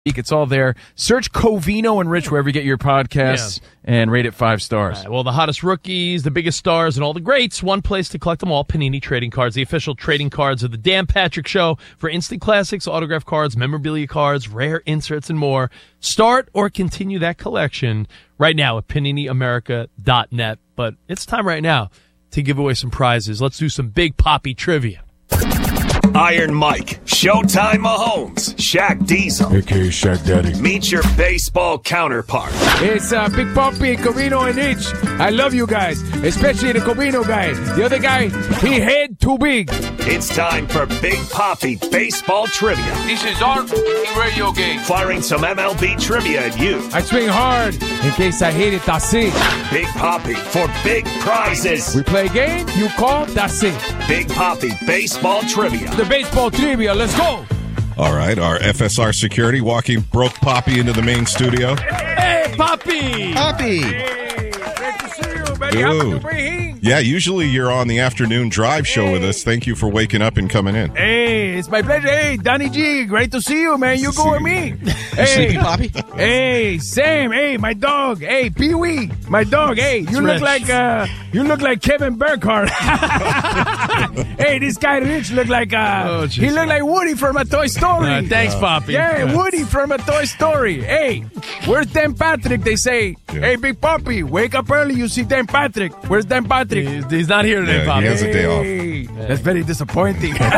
It's all there. Search Covino and Rich wherever you get your podcasts and rate it 5 stars. Right, well, the hottest rookies, the biggest stars, and all the greats. One place to collect them all. Panini Trading Cards, the official trading cards of the Dan Patrick Show for instant classics, autograph cards, memorabilia cards, rare inserts, and more. Start or continue that collection right now at PaniniAmerica.net. But it's time right now to give away some prizes. Let's do some Big Papi trivia. Iron Mike, Showtime Mahomes, Shaq Diesel, a.k.a. Shaq Daddy. Meet your baseball counterpart. It's Big Papi, Covino, and Itch. I love you guys, especially the Covino guy. The other guy, he head too big. It's time for Big Papi Baseball Trivia. This is our radio game. Firing some MLB trivia at you. I swing hard in case I hit it, that's it. Big Papi for big prizes. We play a game, you call, that's it. Big Papi Baseball Trivia. The baseball trivia, let's go. All right, our FSR security walking broke Papi into the main studio. Hey, Papi! Hey, great to see you, buddy. Happy to be here. Yeah, usually you're on the afternoon drive show with us. Thank you for waking up and coming in. Hey, it's my pleasure. Hey, Donnie G, great to see you, man. You go with me. Hey, Papi? Hey, Sam. Hey, my dog. Hey, Pee Wee, my dog. Hey, you look like Kevin Burkhardt. Hey, this guy Rich look like he look like Woody from a Toy Story. Thanks, Papi. Yeah, Woody from a Toy Story. Hey, where's Dan Patrick? They say, hey, Big Papi, wake up early. You see Dan Patrick. Where's Dan Patrick? He's not here today, Papi. He has a day off. Hey, that's very disappointing. All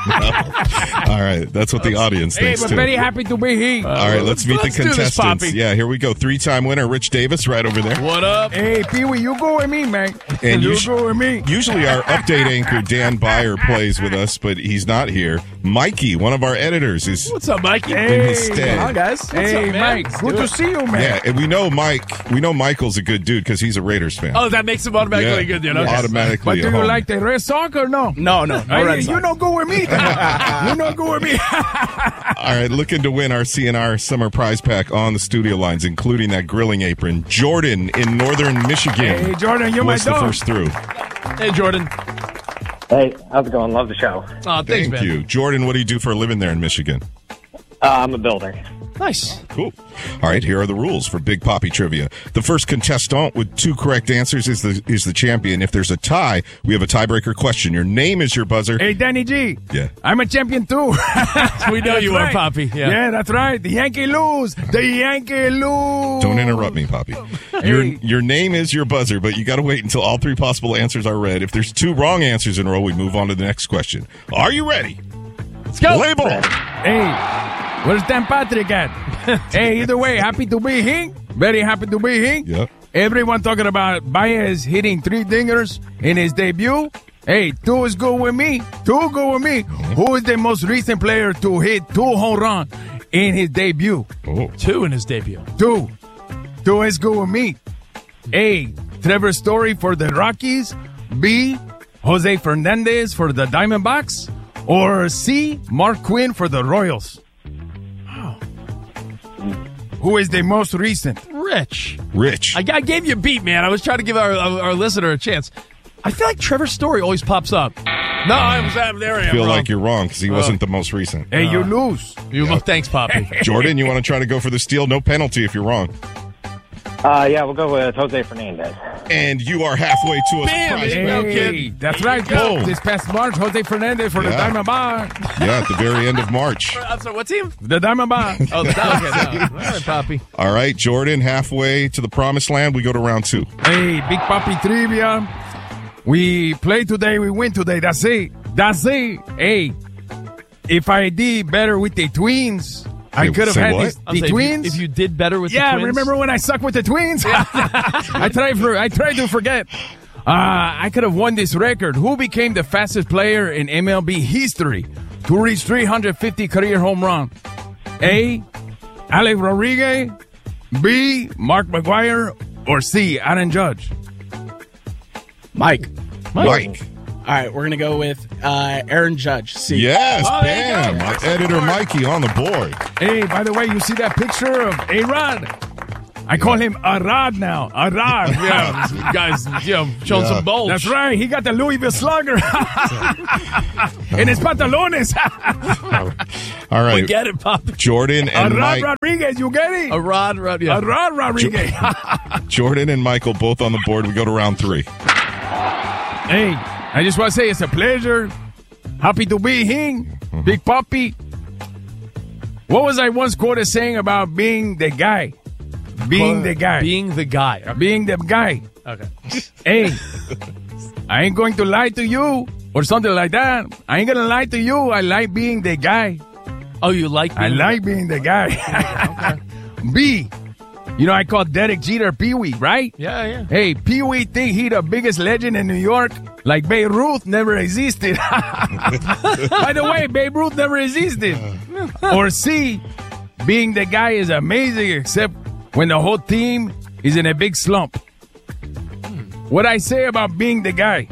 right, that's what the audience Hey, thinks, but too. very happy to be here. All right, let's meet the do this, contestants. Papi. Yeah, here we go. 3-time winner, Rich Davis, right over there. What up? Hey, Pee Wee, you go with me, man. And you you go with me. Usually our update anchor, Dan Byer, plays with us, but he's not here. Mikey, one of our editors, is What's up, Mikey? in his stead. Hi, guys. What's Hey, up, man? Mike, good to see you, man. Yeah, and we know Michael's a good dude because he's a Raiders fan. Oh, that makes him automatically good, you know? Automatically. But do a you homie. like the Red Sox or no? No, no Hey, Red you Sox. don't go with me. You don't go with me. All right, looking to win our CNR Summer Prize Pack on the studio lines, including that grilling apron. Jordan in northern Michigan. Hey, Jordan, you're my was the dog. first through. Hey, Jordan. Hey, how's it going? Love the show. Oh, thanks, Thank man. you. Jordan, what do you do for a living there in Michigan? I'm a builder. Nice. Cool. All right, here are the rules for Big Papi Trivia. The first contestant with 2 correct answers is the champion. If there's a tie, we have a tiebreaker question. Your name is your buzzer. Hey, Danny G. Yeah. I'm a champion too. We know you are, Papi. Yeah. that's right. The Yankee lose. The Yankee lose. Don't interrupt me, Papi. Your name is your buzzer, but you got to wait until all 3 possible answers are read. If there's 2 wrong answers in a row, we move on to the next question. Are you ready? Let's go. Label. Hey, where's Dan Patrick at? Hey, either way, happy to be here. Very happy to be here. Yep. Everyone talking about Baez hitting 3 dingers in his debut. Hey, 2 is good with me. 2 good with me. Who is the most recent player to hit 2 home runs in his debut? Oh. 2 in his debut. 2 is good with me. A, Trevor Story for the Rockies. B, Jose Fernandez for the Diamondbacks. Or C, Mark Quinn for the Royals. Who is the most recent? Rich. Rich. I gave you a beat, man. I was trying to give our listener a chance. I feel like Trevor Story always pops up. No, there I am. feel wrong. like you're wrong because he wasn't the most recent. Hey, you lose. Thanks, Papi. Jordan, you want to try to go for the steal? No penalty if you're wrong. Yeah, we'll go with Jose Fernandez. And you are halfway to a Bam! surprise Hey. pack. No kidding. That's right. Boom. This past March, Jose Fernandez for the Yeah. Diamondbacks. Yeah, at the very end of March. I'm sorry, what team? The Diamondbacks. Oh, okay. No. All right, Papi. All right, Jordan, halfway to the promised land. We go to round 2. Hey, Big Papi Trivia. We play today, we win today. That's it. Hey, if I did better with the Twins, I Hey, could have say had what? I'm the saying, Twins. If you did better with the Yeah, Twins. remember when I sucked with the Twins? I tried to forget. I could have won this record. Who became the fastest player in MLB history to reach 350 career home run? A, Alex Rodriguez. B, Mark McGwire. Or C, Aaron Judge. Mike. Mike. All right, we're going to go with Aaron Judge. C. Yes, Oh, there you bam. go. Our editor Mikey on the board. Hey, by the way, you see that picture of A-Rod? I call him Arad now. Arad. Yeah, this guy's showing some bulge. That's right. He got the Louisville Slugger in his pantalones. All right. We get it, Pop. Jordan and Arad Mike. Rodriguez, you get it? Arad, yeah. Arad Rodriguez. Jordan and Michael both on the board. We go to round 3. Hey, I just want to say it's a pleasure. Happy to be here, Big Papi. What was I once quoted saying about being the guy? Being the guy. Being the guy. Okay. Being the guy. Okay. Hey, I ain't going to lie to you or something like that. I ain't going to lie to you. I like being the guy. Oh, you like being I like being the guy. Okay. B. You know, I call Derek Jeter Pee-wee, right? Yeah. Hey, Pee-wee think he the biggest legend in New York, like Babe Ruth never existed. By the way, Babe Ruth never existed. Or C, being the guy is amazing except when the whole team is in a big slump. What I say about being the guy?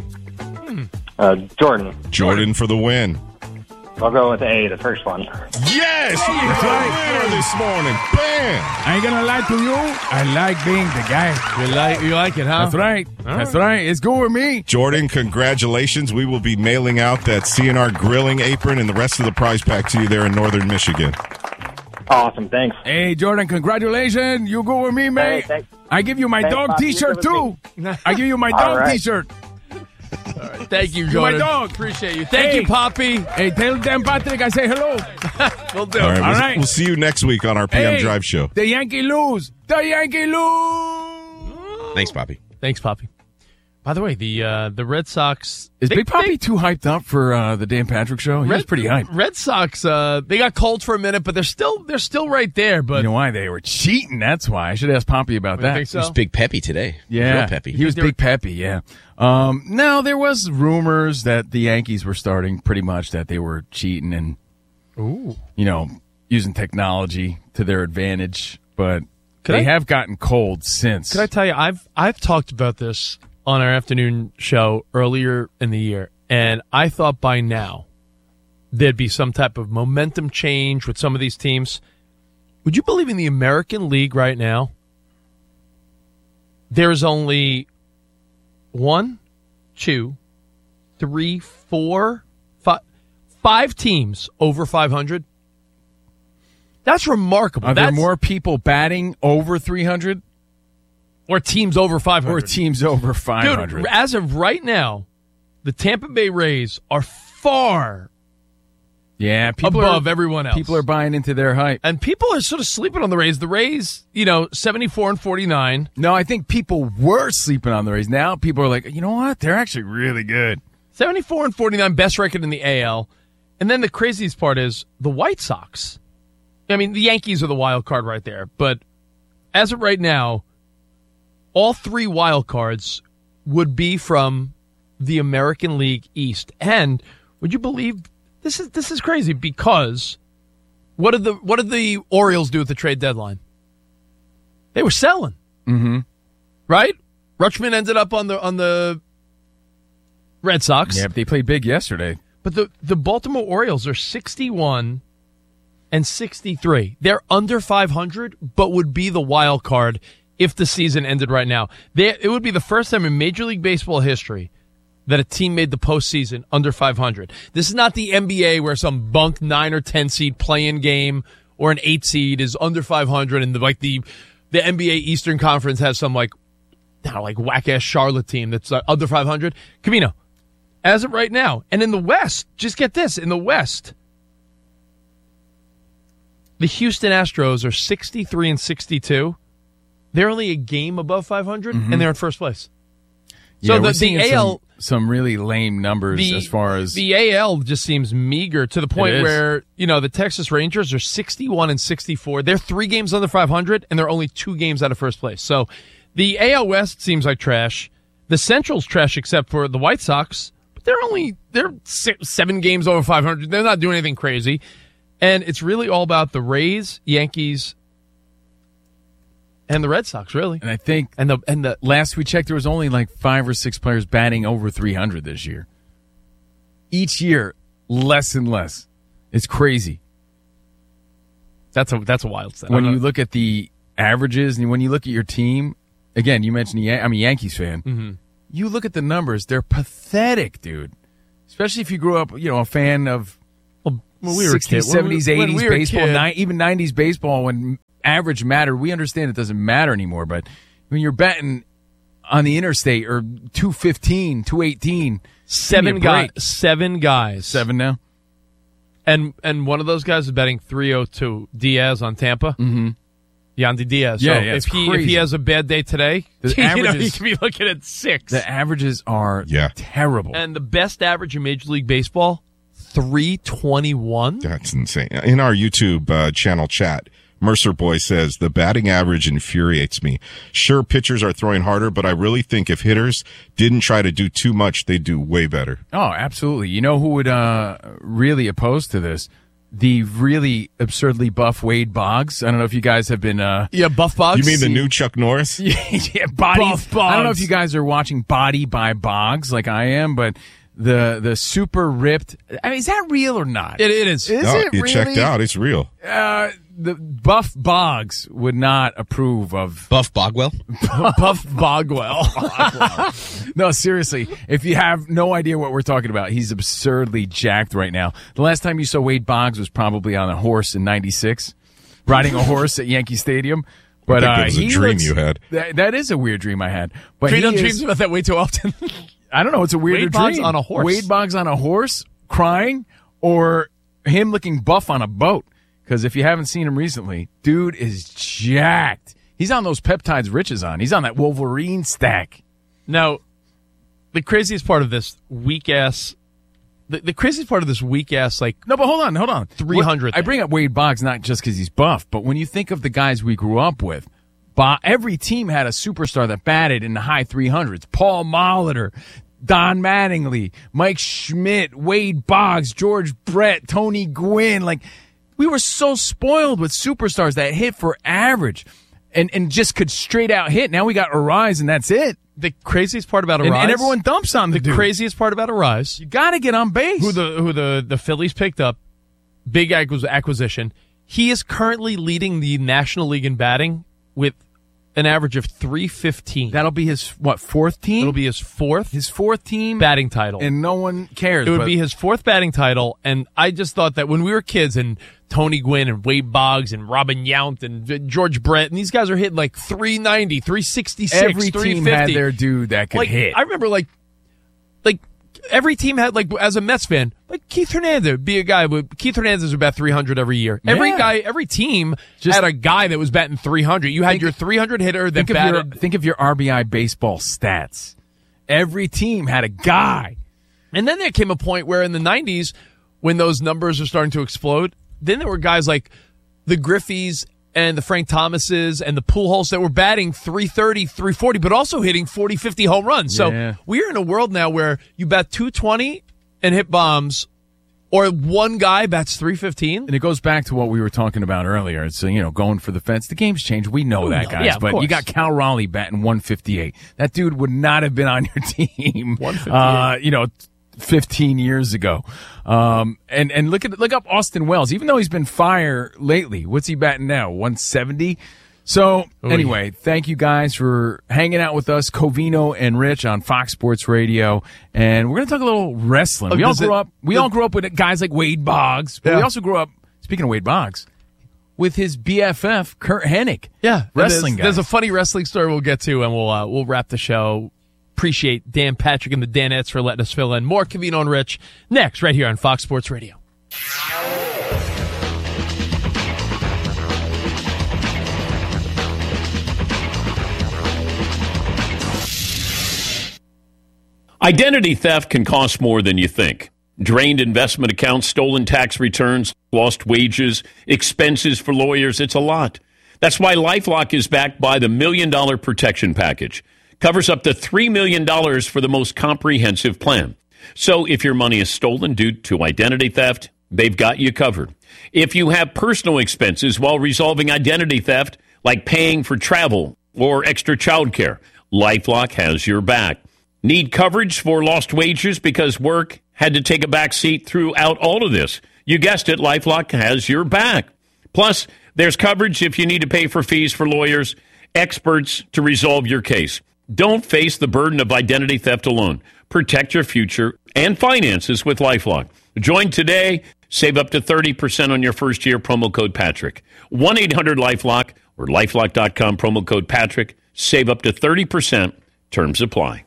Jordan. Jordan for the win. I'll go with A, the first one. Yes, he is a winner this morning. Bam! I ain't gonna lie to you. I like being the guy. You like it, huh? That's right. That's right. It's good with me. Jordan, congratulations. We will be mailing out that CNR grilling apron and the rest of the prize pack to you there in northern Michigan. Awesome, thanks. Hey, Jordan, congratulations. You go with me, man. Hey, thanks. I give you my Thanks, dog Pop. You T-shirt, go with too. I give you my All dog right. T-shirt. Thank you, my Jordan. dog. Appreciate you. Thank Hey. you, Poppy. Hey, tell them, Patrick, I say hello. We'll do All it. right, we'll, right. we'll see you next week on our PM Hey, Drive show. The Yankee lose. The Yankee lose. Thanks, Poppy. Thanks, Poppy. By the way, the Red Sox Is Big Papi too hyped up for the Dan Patrick show? He was pretty hyped. Red Sox, they got cold for a minute, but they're still right there. But You know why? They were cheating. That's why. I should ask Poppy about You that. think so? He's Big Peppy today. Yeah, Real Peppy. he was Big Peppy. Yeah. No, there was rumors that the Yankees were starting pretty much that they were cheating and, using technology to their advantage. But they have gotten cold since. Could I tell you, I've talked about this on our afternoon show earlier in the year, and I thought by now there'd be some type of momentum change with some of these teams. Would you believe in the American League right now? There's only 1, 2, 3, 4, 5 teams over 500. That's remarkable. Are there more people batting over 300? Or teams over 500? Or teams over 500? Dude, as of right now, the Tampa Bay Rays are far above everyone else. People are buying into their hype. And people are sort of sleeping on the Rays. The Rays, 74 and 49. No, I think people were sleeping on the Rays. Now people are like, you know what? They're actually really good. 74 and 49, best record in the AL. And then the craziest part is the White Sox. I mean, the Yankees are the wild card right there. But as of right now, all 3 wild cards would be from the American League East. And would you believe this is crazy because what did the Orioles do at the trade deadline? They were selling. Mm-hmm. Right? Rutschman ended up on the Red Sox. Yeah, but they played big yesterday. But the Baltimore Orioles are 61 and 63. They're under 500, but would be the wild card if the season ended right now. It would be the first time in Major League Baseball history that a team made the postseason under 500. This is not the NBA where some bunk 9 or 10 seed play-in game or an 8 seed is under 500, and the NBA Eastern Conference has some whack-ass Charlotte team that's under 500. Camino, as of right now, and in the West, just get this, in the West, the Houston Astros are 63 and 62. They're only a game above 500, and they're in first place. Yeah, So we're the seeing AL, some really lame numbers as far as the AL just seems meager to the point It is. where the Texas Rangers are 61 and 64. They're 3 games under 500, and they're only 2 games out of first place. So the AL West seems like trash. The Central's trash except for the White Sox, but they're 7 games over 500. They're not doing anything crazy, and it's really all about the Rays, Yankees, and the Red Sox, really. And I think And the last we checked, there was only 5 or 6 players batting over 300 this year. Each year, less and less. It's crazy. that's a wild stat. When you look at the averages, and when you look at your team, again, you mentioned I'm a Yankees fan. Mm-hmm. You look at the numbers; they're pathetic, dude. Especially if you grew up, a fan of When we were 60s, kids, 70s, 80s when we were baseball, kid. even 90s baseball when average mattered. We understand it doesn't matter anymore, but when you're betting on the interstate or 215, 218, Seven guys. 7 now. And one of those guys is betting 302. Diaz on Tampa. Mm-hmm. Yandy Diaz. Yeah, so yeah, if it's he crazy. has a bad day today, The he averages- could be looking at 6. The averages are terrible. And the best average in Major League Baseball, 321. That's insane. In our YouTube channel chat, Mercer Boy says, the batting average infuriates me. Sure, pitchers are throwing harder, but I really think if hitters didn't try to do too much, they'd do way better. Oh, absolutely. You know who would really oppose to this? The really absurdly buff Wade Boggs. I don't know if you guys have been... Yeah, Buff Boggs. You mean the new Chuck Norris? yeah, Body. Buff Boggs. I don't know if you guys are watching Body by Boggs like I am, but the super ripped... I mean, is that real or not? It is. Is No, it you really? checked out. It's real. The Buff Boggs would not approve of... Buff Bogwell. Buff Bogwell. No, seriously. If you have no idea what we're talking about, he's absurdly jacked right now. The last time you saw Wade Boggs was probably on a horse in '96, riding a horse at Yankee Stadium. But I think that was a he dream looks- you had. That is a weird dream I had. But We he don't is- dream about that way too often. I don't know. It's a weirder Wade Boggs dream. on a horse. Wade Boggs on a horse crying, or him looking buff on a boat. Because if you haven't seen him recently, dude is jacked. He's on those peptides Rich is on. He's on that Wolverine stack. Now, the craziest part of this weak ass, the craziest part of this weak ass, like, No, but hold on. 300 I bring up Wade Boggs not just because he's buff, but when you think of the guys we grew up with, every team had a superstar that batted in the high 300s. Paul Molitor, Don Mattingly, Mike Schmidt, Wade Boggs, George Brett, Tony Gwynn. Like, we were so spoiled with superstars that hit for average and just could straight out hit. Now we got Arise and that's it. the craziest part about And, Arise. and everyone dumps on the dude. craziest part about Arise, You got to get on base. who the Phillies picked up, big acquisition. He is currently leading the National League in batting with an average of 315. That'll be his, fourth team? It'll be his fourth his fourth team. batting title. And no one cares. It would but be his fourth batting title, and I just thought that when we were kids and Tony Gwynn and Wade Boggs and Robin Yount and George Brett, and these guys are hitting like 390, 366, every 350. team had their dude that could like, hit. I remember like every team had, like, as a Mets fan, like Keith Hernandez would be a guy with Keith Hernandez would bat 300 every year. Every team Just- had a guy that was batting 300. You had your 300 hitter that batted. Think of your RBI baseball stats. Every team had a guy. And then there came a point where in the 90s, when those numbers are starting to explode, then there were guys like the Griffeys and the Frank Thomases and the Pujols that were batting 330, 340, but also hitting 40, 50 home runs. Yeah. So we're in a world now where you bat 220 and hit bombs, or one guy bats 315. And it goes back to what we were talking about earlier. It's, going for the fence. The game's changed. We know that, guys. Yeah, of but you course. got Cal Raleigh batting 158. That dude would not have been on your team. 158. 15 years ago. And look up Austin Wells. Even though he's been fire lately, what's he batting now? 170? So anyway, thank you guys for hanging out with us, Covino and Rich on Fox Sports Radio. And we're going to talk a little wrestling. We all grew up with guys like Wade Boggs, but we also grew up, speaking of Wade Boggs, with his BFF, Kurt Hennig. Yeah, Wrestling guy. There's a funny wrestling story we'll get to, and we'll wrap the show. Appreciate Dan Patrick and the Danettes for letting us fill in. More Covino and Rich next, right here on Fox Sports Radio. Identity theft can cost more than you think. Drained investment accounts, stolen tax returns, lost wages, expenses for lawyers, it's a lot. That's why LifeLock is backed by the $1 Million Protection Package. Covers up to $3 million for the most comprehensive plan. So if your money is stolen due to identity theft, they've got you covered. If you have personal expenses while resolving identity theft, like paying for travel or extra childcare, LifeLock has your back. Need coverage for lost wages because work had to take a back seat throughout all of this? You guessed it, LifeLock has your back. Plus, There's coverage if you need to pay for fees for lawyers, experts to resolve your case. Don't face the burden of identity theft alone. Protect your future and finances with LifeLock. Join today. Save up to 30% on your first year. Promo code Patrick. 1-800-LifeLock or LifeLock.com. Promo code Patrick. Save up to 30%. Terms apply.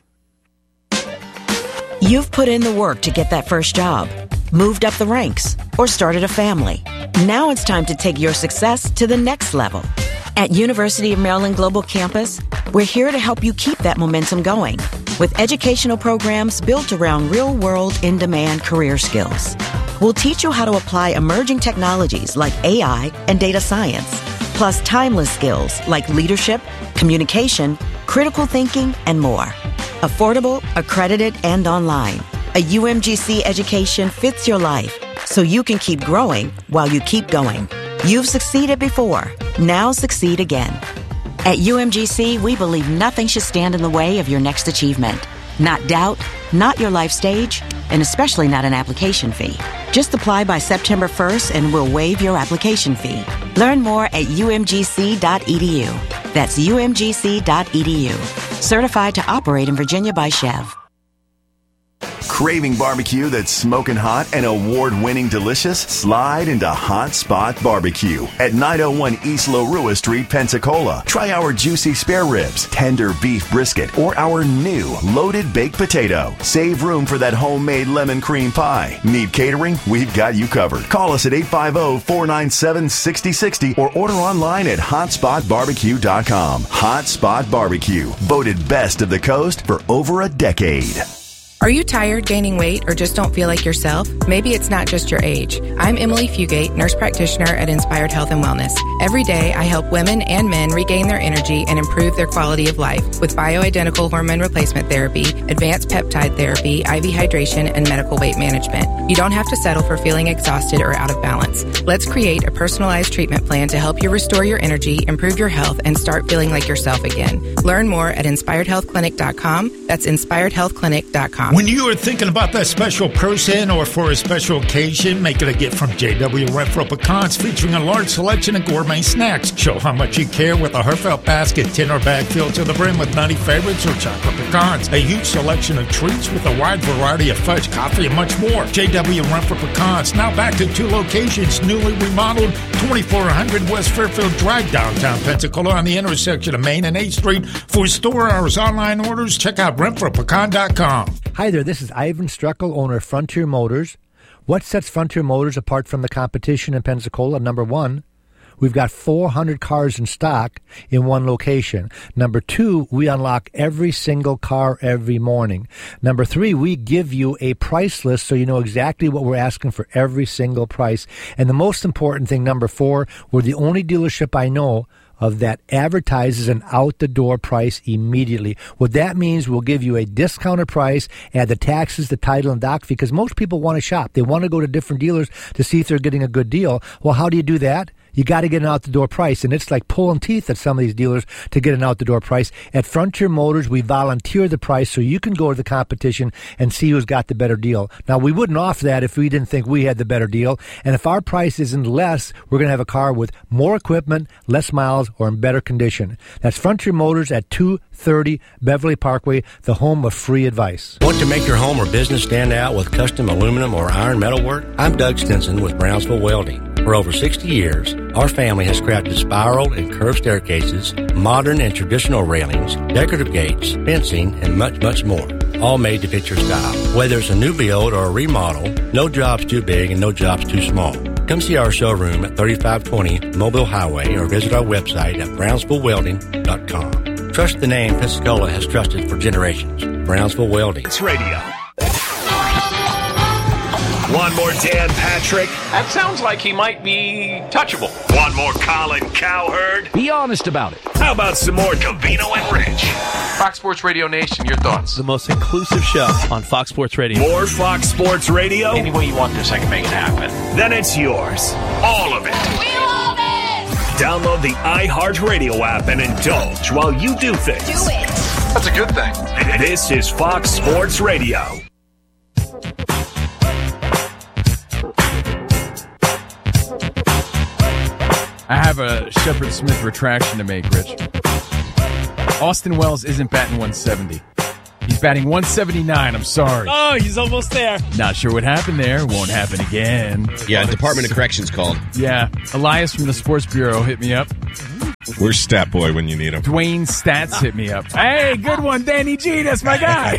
You've put in the work to get that first job, moved up the ranks, or started a family. Now it's time to take your success to the next level. At University of Maryland Global Campus, we're here to help you keep that momentum going with educational programs built around real-world, in-demand career skills. We'll teach you how to apply emerging technologies like AI and data science, plus timeless skills like leadership, communication, critical thinking, and more. Affordable, accredited, and online. A UMGC education fits your life so you can keep growing while you keep going. You've succeeded before. Now succeed again. At UMGC, we believe nothing should stand in the way of your next achievement. Not doubt, not your life stage, and especially not an application fee. Just apply by September 1st and we'll waive your application fee. Learn more at umgc.edu. That's umgc.edu. Certified to operate in Virginia by Chev. Craving barbecue that's smoking hot and award-winning delicious? Slide into Hot Spot Barbecue at 901 East Larua Street, Pensacola. Try our juicy spare ribs, tender beef brisket, or our new loaded baked potato. Save room for that homemade lemon cream pie. Need catering? We've got you covered. Call us at 850-497-6060 or order online at hotspotbarbecue.com. Hot Spot Barbecue, voted best of the coast for over a decade. Are you tired, gaining weight, or just don't feel like yourself? Maybe it's not just your age. I'm Emily Fugate, nurse practitioner at Inspired Health and Wellness. Every day, I help women and men regain their energy and improve their quality of life with bioidentical hormone replacement therapy, advanced peptide therapy, IV hydration, and medical weight management. You don't have to settle for feeling exhausted or out of balance. Let's create a personalized treatment plan to help you restore your energy, improve your health, and start feeling like yourself again. Learn more at inspiredhealthclinic.com. That's inspiredhealthclinic.com. When you are thinking about that special person or for a special occasion, make it a gift from J.W. Renfro Pecans, featuring a large selection of gourmet snacks. Show how much you care with a heartfelt basket, tin or bag filled to the brim with nutty favorites or chocolate pecans. A huge selection of treats with a wide variety of fudge, coffee, and much more. J.W. Renfro Pecans, now back to 2 locations, newly remodeled, 2400 West Fairfield Drive, downtown Pensacola, on the intersection of Main and 8th Street. For store hours, online orders, check out RenfroPecan.com. Hi there, this is Ivan Struckel, owner of Frontier Motors. What sets Frontier Motors apart from the competition in Pensacola? Number one, we've got 400 cars in stock in one location. Number two, we unlock every single car every morning. Number three, we give you a price list so you know exactly what we're asking for every single price. And the most important thing, number four, we're the only dealership I know of that advertises an out-the-door price immediately. What that means, we'll give you a discounted price, add the taxes, the title, and doc fee, because most people want to shop. They want to go to different dealers to see if they're getting a good deal. Well, how do you do that? You got to get an out-the-door price, and it's like pulling teeth at some of these dealers to get an out-the-door price. At Frontier Motors, we volunteer the price so you can go to the competition and see who's got the better deal. Now, we wouldn't offer that if we didn't think we had the better deal, and if our price isn't less, we're going to have a car with more equipment, less miles, or in better condition. That's Frontier Motors at 230 Beverly Parkway, the home of free advice. Want to make your home or business stand out with custom aluminum or iron metal work? I'm Doug Stinson with Brownsville Welding. For over 60 years, our family has crafted spiral and curved staircases, modern and traditional railings, decorative gates, fencing, and much, much more. All made to fit your style. Whether it's a new build or a remodel, no job's too big and no job's too small. Come see our showroom at 3520 Mobile Highway or visit our website at brownsvillewelding.com. Trust the name Pensacola has trusted for generations. Brownsville Welding. It's radio. One more Dan Patrick. That sounds like he might be touchable. One more Colin Cowherd. Be honest about it. How about some more Covino and Rich? Fox Sports Radio Nation, your thoughts? The most inclusive show on Fox Sports Radio. More Fox Sports Radio? Any way you want this, I can make it happen. Then it's yours. All of it. We love it! Download the iHeartRadio app and indulge while you do things. Do it. That's a good thing. This is Fox Sports Radio. I have a Shepard Smith retraction to make, Rich. Austin Wells isn't batting 170. He's batting 179. I'm sorry. Oh, he's almost there. Not sure what happened there. Won't happen again. Yeah, Department of Corrections called. Yeah. Elias from the Sports Bureau hit me up. Where's Stat Boy when you need him? Dwayne Stats hit me up. Hey, good one, Danny G. That's my guy.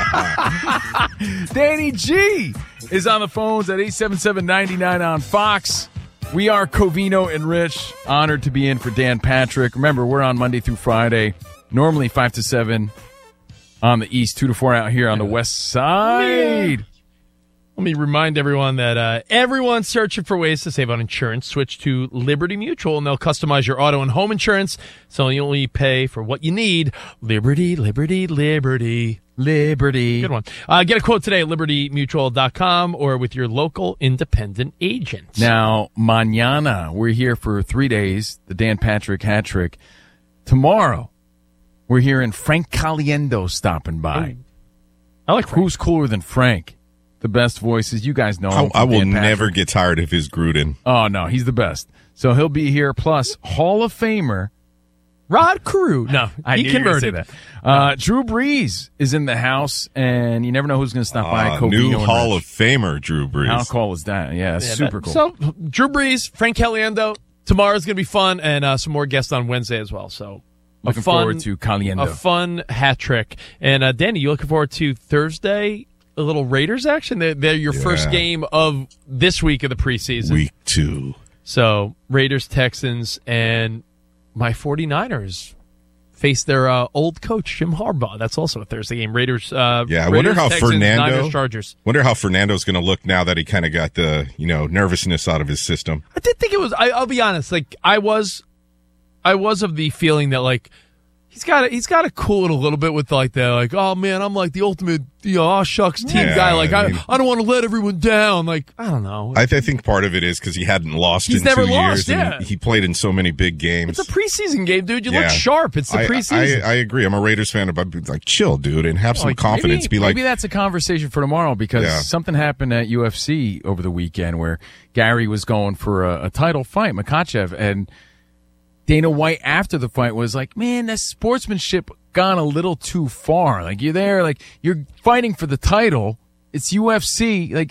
Danny G is on the phones at 877-99 on Fox. We are Covino and Rich. Honored to be in for Dan Patrick. Remember, we're on Monday through Friday. Normally 5 to 7 on the East, 2 to 4 out here on the West Side. Let me remind everyone that everyone's searching for ways to save on insurance. Switch to Liberty Mutual, and they'll customize your auto and home insurance, so you only pay for what you need. Liberty, Liberty, Liberty. Liberty. Good one. Get a quote today at libertymutual.com or with your local independent agent. Now, mañana, we're here for 3 days, the Dan Patrick hat trick. Tomorrow, we're hearing Frank Caliendo stopping by. I like Frank. Who's cooler than Frank? The best voices. You guys know him. I will Dan Patrick. never get tired of his Gruden. Oh, no, he's the best. So he'll be here, plus Hall of Famer Rod Carew. No, I he knew you were gonna converted. say that. Drew Brees is in the house, and you never know who's going to stop by. New Hall of Famer Drew Brees. How cool is that? Yeah, super cool. So, Drew Brees, Frank Caliendo. Tomorrow's going to be fun, and some more guests on Wednesday as well. So, Looking forward to Caliendo. A fun hat trick. And, Danny, you looking forward to Thursday? A little Raiders action? They're your first game of this week of the preseason. Week 2. So, Raiders, Texans, and my 49ers face their old coach, Jim Harbaugh. That's also a Thursday game. Raiders, I Raiders, wonder how Texans, Fernando. Niners, Chargers. Wonder how Fernando's going to look now that he kind of got the nervousness out of his system. I did think it was. I'll be honest. Like I was of the feeling that like he's got to cool it a little bit with oh man, I'm like the ultimate aw shucks team guy. Like I don't want to let everyone down. Like I don't know. I think part of it is because he hadn't lost He's in never 2 lost, years. yeah. And he played in so many big games. It's a preseason game, dude. You look sharp. It's the preseason. I agree. I'm a Raiders fan, but I'd be like, chill, dude, and have some confidence. Maybe that's a conversation for tomorrow because something happened at UFC over the weekend where Gary was going for a title fight, Makhachev, and Dana White after the fight was like, man, that sportsmanship gone a little too far. Like you're there, like you're fighting for the title. It's UFC. Like,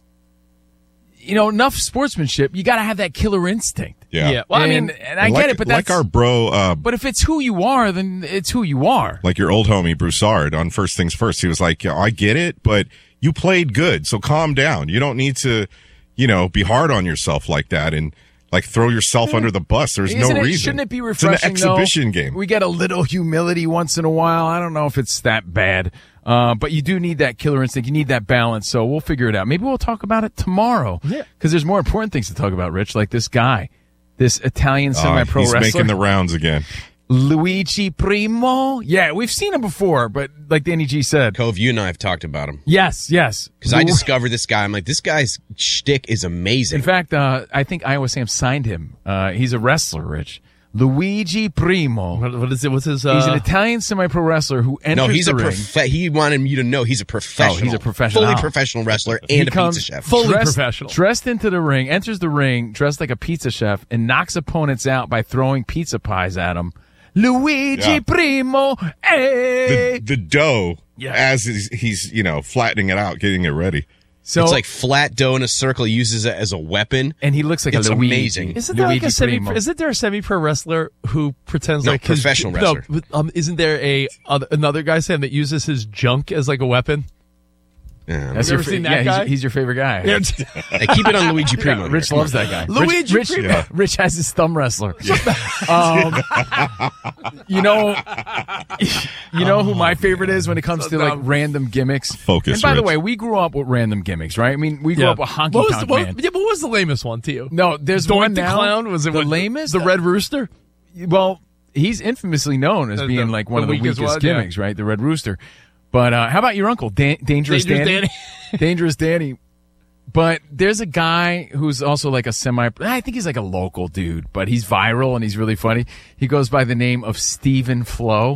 enough sportsmanship. You got to have that killer instinct. Yeah. Well, I mean, and I get it, but that's like our bro. But if it's who you are, then it's who you are. Like your old homie Broussard on First Things First. He was like, I get it, but you played good, so calm down. You don't need to, be hard on yourself like that and like throw yourself under the bus. There's no reason. Shouldn't it be refreshing? It's an exhibition game. We get a little humility once in a while. I don't know if it's that bad, but you do need that killer instinct. You need that balance. So we'll figure it out. Maybe we'll talk about it tomorrow. Yeah, because there's more important things to talk about, Rich. Like this guy, this Italian semi-pro wrestler. He's making the rounds again. Luigi Primo. Yeah, we've seen him before, but like Danny G said. Cove, you and I have talked about him. Yes. Because I discovered this guy. I'm like, this guy's shtick is amazing. In fact, I think Iowa Sam signed him. He's a wrestler, Rich. Luigi Primo. What is it? What's his? He's an Italian semi-pro wrestler who enters the ring. He wanted you to know he's a professional. Oh, he's a professional. Fully professional wrestler and a pizza chef. Fully professional. Dressed into the ring, enters the ring, dressed like a pizza chef, and knocks opponents out by throwing pizza pies at him. Luigi Primo, hey! The dough, as he's flattening it out, getting it ready. So it's like flat dough in a circle. He uses it as a weapon, and he looks like it's a Luigi. Amazing. Isn't there isn't there a semi-pro wrestler who pretends like professional wrestler? No, isn't there another guy, Sam, that uses his junk as like a weapon? Yeah, Have you ever seen that guy? He's your favorite guy. Yeah. Hey, keep it on Luigi Primo. Rich loves that guy. Luigi Primo. Rich has his thumb wrestler. You know who my favorite is when it comes to like random gimmicks? Focus. And by the Rich. way, we grew up with random gimmicks, right? I mean, we grew up with Honky Tonk Man. Yeah, but what was the lamest one to you? No, there's Doink one the now. Clown? Was it the lamest? The Red Rooster? Well, he's infamously known as being like one of the weakest gimmicks, right? The Red Rooster. But how about your uncle, Dangerous Danny? Dangerous Danny. But there's a guy who's also like I think he's like a local dude, but he's viral and he's really funny. He goes by the name of Stephen Flo.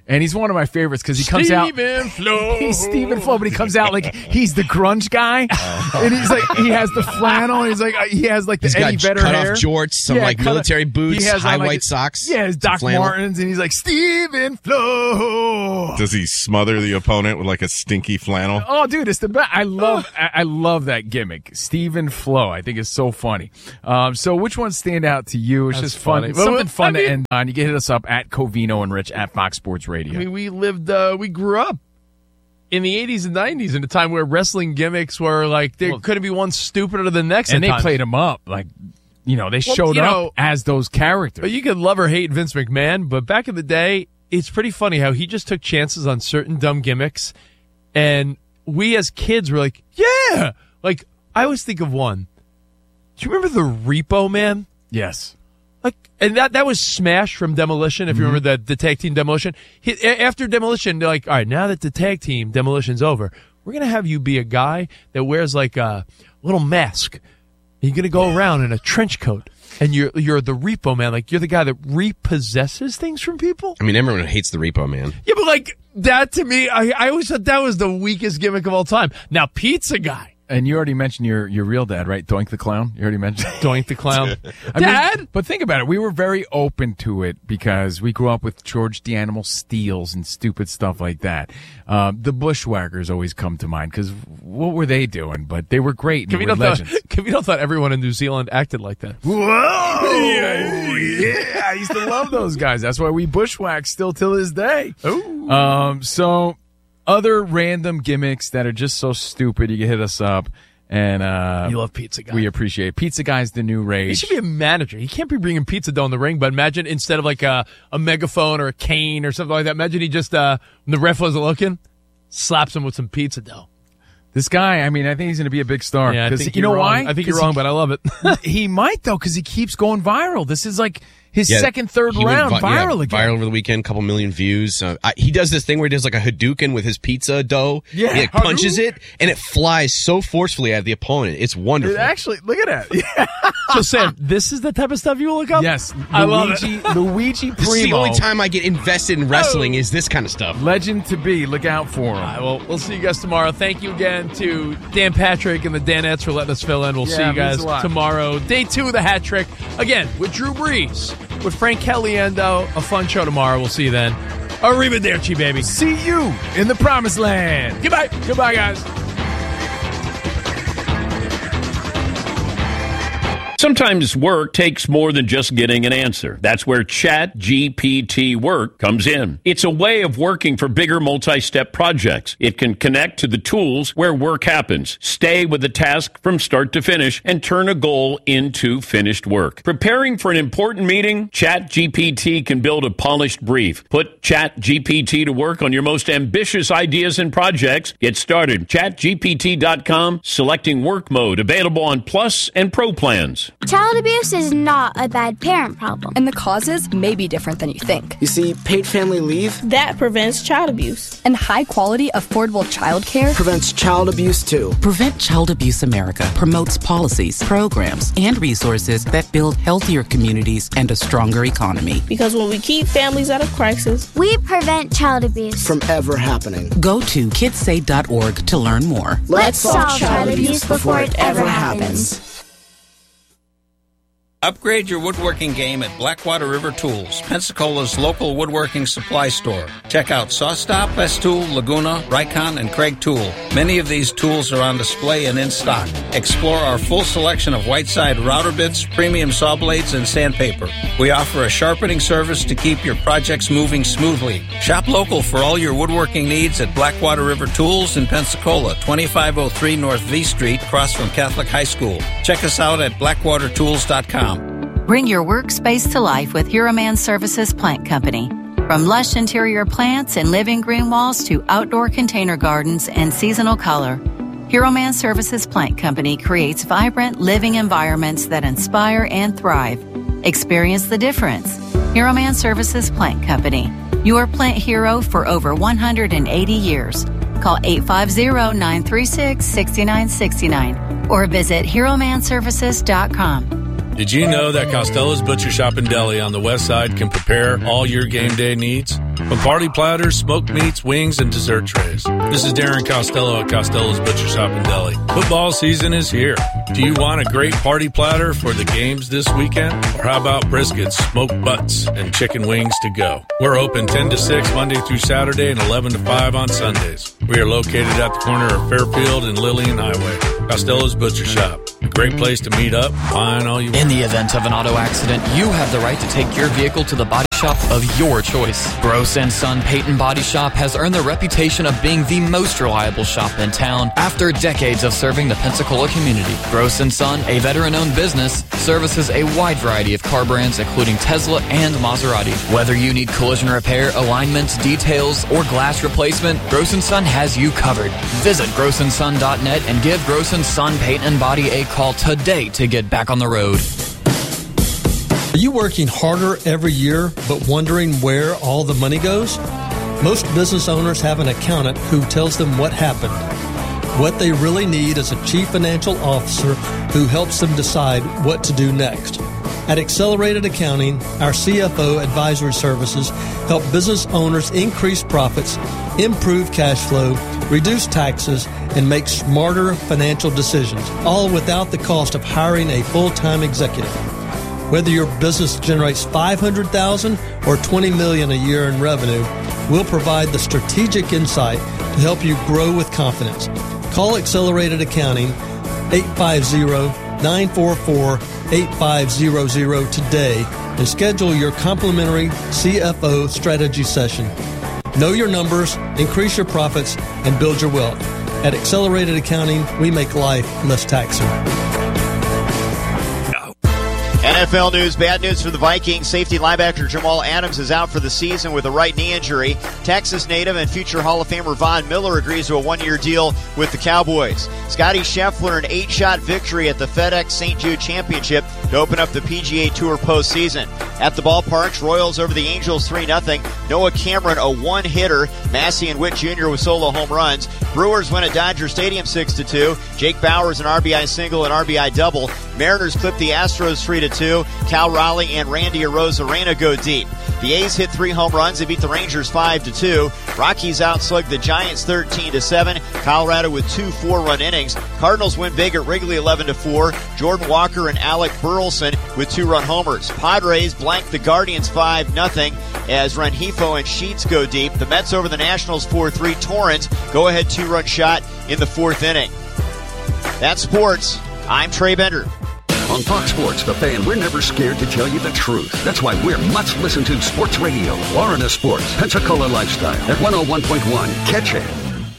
And he's one of my favorites because he comes out. Stephen Flo. He's Stephen Flo, but he comes out like he's the grunge guy. And he's like, he has the flannel. And he's like, he has like the He's Eddie got Vedder cut hair. off jorts, some like military boots, he has high on, like, white socks. Yeah, his Doc flannel. Martens. And he's like, Stephen Flo. Does he smother the opponent with like a stinky flannel? Oh, dude, it's the best. I love that gimmick. Stephen Flo, I think is so funny. So which ones stand out to you? It's That's just fun. funny. Something fun to end on. You can hit us up at Covino and Rich at Fox Sports Radio. I mean, we grew up in the 80s and 90s in a time where wrestling gimmicks were like, there couldn't be one stupider than the next. And they played them up. Like, they showed up as those characters. But you could love or hate Vince McMahon, but back in the day, it's pretty funny how he just took chances on certain dumb gimmicks. And we as kids were like, yeah! Like, I always think of one. Do you remember the Repo Man? Yes. Like, and that was Smash from Demolition, if you remember the tag team Demolition. After Demolition, they're like, all right, now that the tag team Demolition's over, we're going to have you be a guy that wears like a little mask. You're going to go around in a trench coat, and you're the Repo Man. Like, you're the guy that repossesses things from people. I mean, everyone hates the Repo Man. Yeah, but like, that to me, I always thought that was the weakest gimmick of all time. Now, Pizza Guy. And you already mentioned your real dad, right? Doink the Clown. You already mentioned Doink the Clown. Dad? But think about it. We were very open to it because we grew up with George the Animal Steels and stupid stuff like that. The Bushwhackers always come to mind because what were they doing? But they were great. And they were legends. Kevino thought everyone in New Zealand acted like that. Whoa! Yeah, I used to love those guys. That's why we bushwhack still till this day. Ooh. So other random gimmicks that are just so stupid, you can hit us up. And you love Pizza Guy. We appreciate it. Pizza Guy's the new rage. He should be a manager. He can't be bringing pizza dough in the ring, but imagine instead of like a megaphone or a cane or something like that, imagine he just, when the ref wasn't looking, slaps him with some pizza dough. This guy, I mean, I think he's going to be a big star. Yeah, You know why? I think you're wrong, but I love it. He might, though, because he keeps going viral. This is like his second, third round viral again. Viral over the weekend, couple million views. He does this thing where he does like a Hadouken with his pizza dough. Yeah, he like punches it, and it flies so forcefully at the opponent. It's wonderful. It actually, look at that. Yeah. So, Sam, this is the type of stuff you will look up? Yes. I love it. Luigi Primo. This is the only time I get invested in wrestling is this kind of stuff. Legend to be. Look out for him. All right, well, we'll see you guys tomorrow. Thank you again to Dan Patrick and the Danettes for letting us fill in. We'll see you guys tomorrow. Day 2 of the hat trick. Again, with Drew Brees, with Frank Caliendo. A fun show tomorrow. We'll see you then. Arrivederci, baby. See you in the promised land. Goodbye. Goodbye, guys. Sometimes work takes more than just getting an answer. That's where ChatGPT Work comes in. It's a way of working for bigger multi-step projects. It can connect to the tools where work happens, stay with the task from start to finish, and turn a goal into finished work. Preparing for an important meeting? ChatGPT can build a polished brief. Put ChatGPT to work on your most ambitious ideas and projects. Get started. ChatGPT.com, selecting work mode, available on Plus and Pro plans. Child abuse is not a bad parent problem. And the causes may be different than you think. You see, paid family leave, That prevents child abuse. And high-quality, affordable childcare prevents child abuse too. Prevent Child Abuse America promotes policies, programs, and resources that build healthier communities and a stronger economy. Because when we keep families out of crisis, we prevent child abuse From ever happening. Go to kidssay.org to learn more. Let's solve child abuse before it ever happens. Upgrade your woodworking game at Blackwater River Tools, Pensacola's local woodworking supply store. Check out SawStop, Festool, Laguna, Rycon, and Craig Tool. Many of these tools are on display and in stock. Explore our full selection of Whiteside router bits, premium saw blades, and sandpaper. We offer a sharpening service to keep your projects moving smoothly. Shop local for all your woodworking needs at Blackwater River Tools in Pensacola, 2503 North V Street, across from Catholic High School. Check us out at blackwatertools.com. Bring your workspace to life with Hero Man Services Plant Company. From lush interior plants and living green walls to outdoor container gardens and seasonal color, Hero Man Services Plant Company creates vibrant living environments that inspire and thrive. Experience the difference. Hero Man Services Plant Company, your plant hero for over 180 years. Call 850-936-6969 or visit HeroManServices.com. Did you know that Costello's Butcher Shop and Deli on the west side can prepare all your game day needs? From party platters, smoked meats, wings, and dessert trays. This is Darren Costello at Costello's Butcher Shop and Deli. Football season is here. Do you want a great party platter for the games this weekend? Or how about briskets, smoked butts, and chicken wings to go? We're open 10 to 6 Monday through Saturday and 11 to 5 on Sundays. We are located at the corner of Fairfield and Lillian Highway. Costello's Butcher Shop. A great place to meet up, find all you want. In the event of an auto accident, you have the right to take your vehicle to the body shop of your choice. Gross & Son Peyton Body Shop has earned the reputation of being the most reliable shop in town after decades of serving the Pensacola community. Gross & Son, a veteran-owned business, services a wide variety of car brands including Tesla and Maserati. Whether you need collision repair, alignments, details, or glass replacement, Gross & Son has you covered. Visit grossandson.net and give Gross & Son Peyton Body a call today to get back on the road. Are you working harder every year but wondering where all the money goes? Most business owners have an accountant who tells them what happened. What they really need is a chief financial officer who helps them decide what to do next. At Accelerated Accounting, our CFO advisory services help business owners increase profits, improve cash flow, reduce taxes, and make smarter financial decisions, all without the cost of hiring a full-time executive. Whether your business generates $500,000 or $20 million a year in revenue, we'll provide the strategic insight to help you grow with confidence. Call Accelerated Accounting 850-944-8500 today and schedule your complimentary CFO strategy session. Know your numbers, increase your profits, and build your wealth. At Accelerated Accounting, we make life less taxing. NFL news, bad news for the Vikings. Safety linebacker Jamal Adams is out for the season with a right knee injury. Texas native and future Hall of Famer Von Miller agrees to a one-year deal with the Cowboys. Scotty Scheffler, an 8-shot victory at the FedEx St. Jude Championship to open up the PGA Tour postseason. At the ballparks, Royals over the Angels 3-0. Noah Cameron, a one-hitter. Massey and Witt Jr. with solo home runs. Brewers win at Dodger Stadium 6-2. Jake Bauers an RBI single and RBI double. Mariners clip the Astros 3-2. Cal Raleigh and Randy Arozarena go deep. The A's hit 3 home runs. They beat the Rangers 5-2. Rockies outslugged the Giants 13-7. Colorado with 2 4-run innings. Cardinals win big at Wrigley 11-4. Jordan Walker and Alec Burleson with 2-run homers. Padres blank the Guardians 5-0 as Rengifo and Sheets go deep. The Mets over the Nationals 4-3. Torrens go ahead 2-run shot in the 4th inning. That's sports. I'm Trey Bender. On Fox Sports, The Fan, we're never scared to tell you the truth. That's why we're much listened to sports radio. Florida Sports, Pensacola Lifestyle at 101.1. Catch it.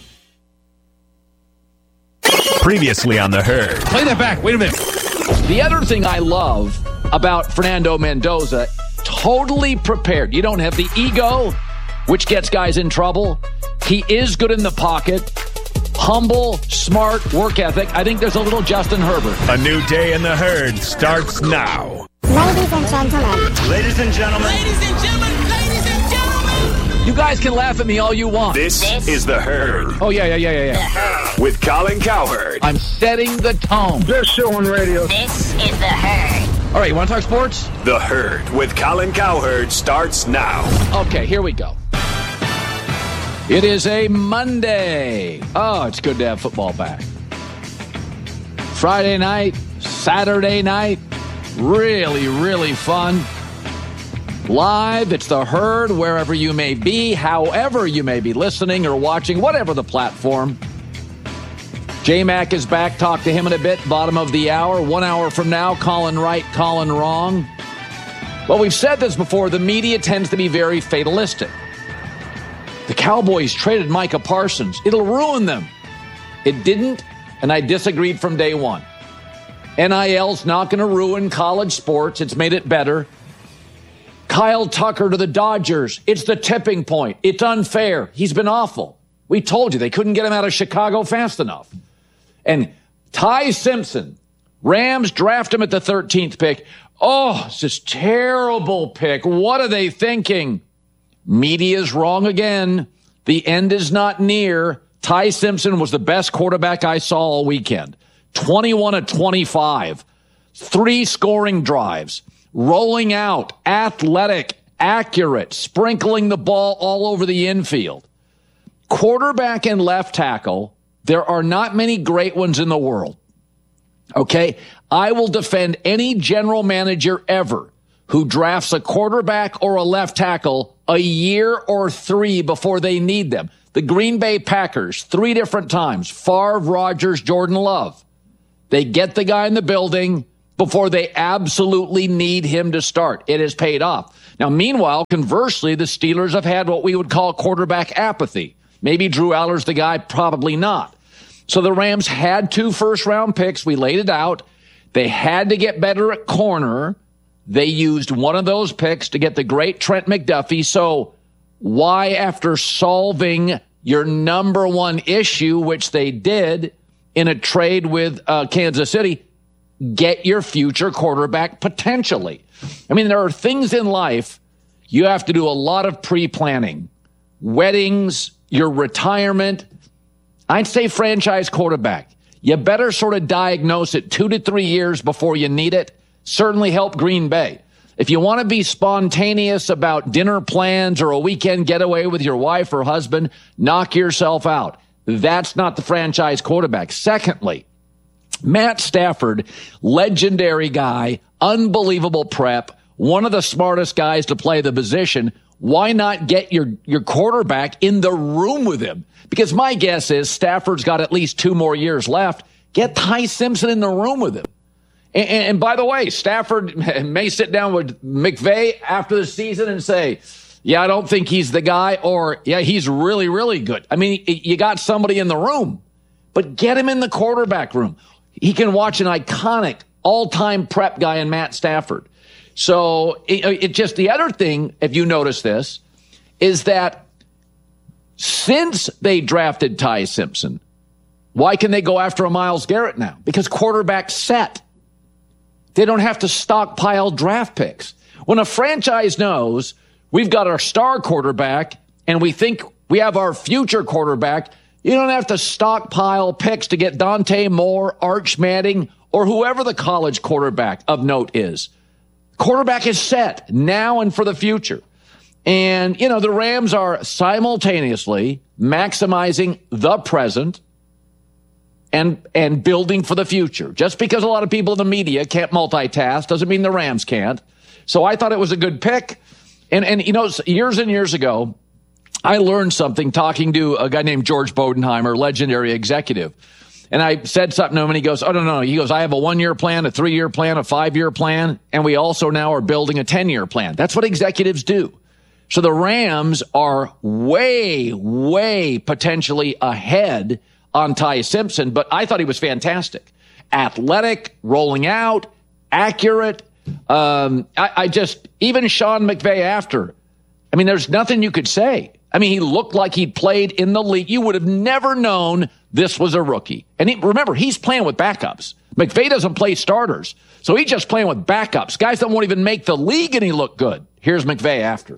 Previously on The Herd. Play that back. Wait a minute. The other thing I love about Fernando Mendoza, totally prepared. You don't have the ego, which gets guys in trouble. He is good in the pocket. Humble, smart, work ethic. I think there's a little Justin Herbert. A new day in The Herd starts now. Ladies and gentlemen. Ladies and gentlemen. Ladies and gentlemen. Ladies and gentlemen. You guys can laugh at me all you want. This is The Herd. Oh, yeah. With Colin Cowherd. I'm setting the tone. Best show on radio. This is The Herd. All right, you want to talk sports? The Herd with Colin Cowherd starts now. Okay, here we go. It is a Monday. Oh, it's good to have football back. Friday night, Saturday night, really, really fun. Live, it's The Herd, wherever you may be, however you may be listening or watching, whatever the platform. J-Mac is back. Talk to him in a bit. Bottom of the hour. 1 hour from now, Colin right, Colin wrong. Well, we've said this before. The media tends to be very fatalistic. The Cowboys traded Micah Parsons. It'll ruin them. It didn't, and I disagreed from day one. NIL's not going to ruin college sports. It's made it better. Kyle Tucker to the Dodgers. It's the tipping point. It's unfair. He's been awful. We told you they couldn't get him out of Chicago fast enough. And Ty Simpson, Rams draft him at the 13th pick. Oh, it's this terrible pick. What are they thinking? Media's wrong again. The end is not near. Ty Simpson was the best quarterback I saw all weekend. 21 of 25. 3 scoring drives. Rolling out. Athletic. accurate, sprinkling the ball all over the infield. Quarterback and left tackle, there are not many great ones in the world. Okay? I will defend any general manager ever who drafts a quarterback or a left tackle a year or 3 before they need them. The Green Bay Packers, 3 different times, Favre, Rodgers, Jordan Love. They get the guy in the building before they absolutely need him to start. It has paid off. Now, meanwhile, conversely, the Steelers have had what we would call quarterback apathy. Maybe Drew Aller's the guy, probably not. So the Rams had 2 first-round picks. We laid it out. They had to get better at corner. They used one of those picks to get the great Trent McDuffie. So why, after solving your number one issue, which they did in a trade with Kansas City, get your future quarterback potentially? I mean, there are things in life you have to do a lot of pre-planning. Weddings, your retirement. I'd say franchise quarterback. You better sort of diagnose it 2 to 3 years before you need it. Certainly help Green Bay. If you want to be spontaneous about dinner plans or a weekend getaway with your wife or husband, knock yourself out. That's not the franchise quarterback. Secondly, Matt Stafford, legendary guy, unbelievable prep, one of the smartest guys to play the position. Why not get your quarterback in the room with him? Because my guess is Stafford's got at least 2 more years left. Get Ty Simpson in the room with him. And by the way, Stafford may sit down with McVay after the season and say, yeah, I don't think he's the guy, or yeah, he's really, really good. I mean, you got somebody in the room, but get him in the quarterback room. He can watch an iconic all-time prep guy in Matt Stafford. So it just, the other thing, if you notice this, is that since they drafted Ty Simpson, why can they go after a Myles Garrett now? Because quarterback's set. They don't have to stockpile draft picks. When a franchise knows we've got our star quarterback and we think we have our future quarterback, you don't have to stockpile picks to get Dante Moore, Arch Manning, or whoever the college quarterback of note is. Quarterback is set now and for the future. And, you know, the Rams are simultaneously maximizing the present and building for the future. Just because a lot of people in the media can't multitask doesn't mean the Rams can't. So I thought it was a good pick. And you know, years and years ago, I learned something talking to a guy named George Bodenheimer, legendary executive. And I said something to him, and he goes, oh, no. He goes, I have a 1-year plan, a 3-year plan, a 5-year plan, and we also now are building a 10-year plan. That's what executives do. So the Rams are way, way potentially ahead on Ty Simpson, but I thought he was fantastic. Athletic, rolling out, accurate. I just, even Sean McVay after, I mean, there's nothing you could say. I mean, he looked like he played in the league. You would have never known this was a rookie. And remember, he's playing with backups. McVay doesn't play starters, so he's just playing with backups. Guys that won't even make the league, and he looked good. Here's McVay after.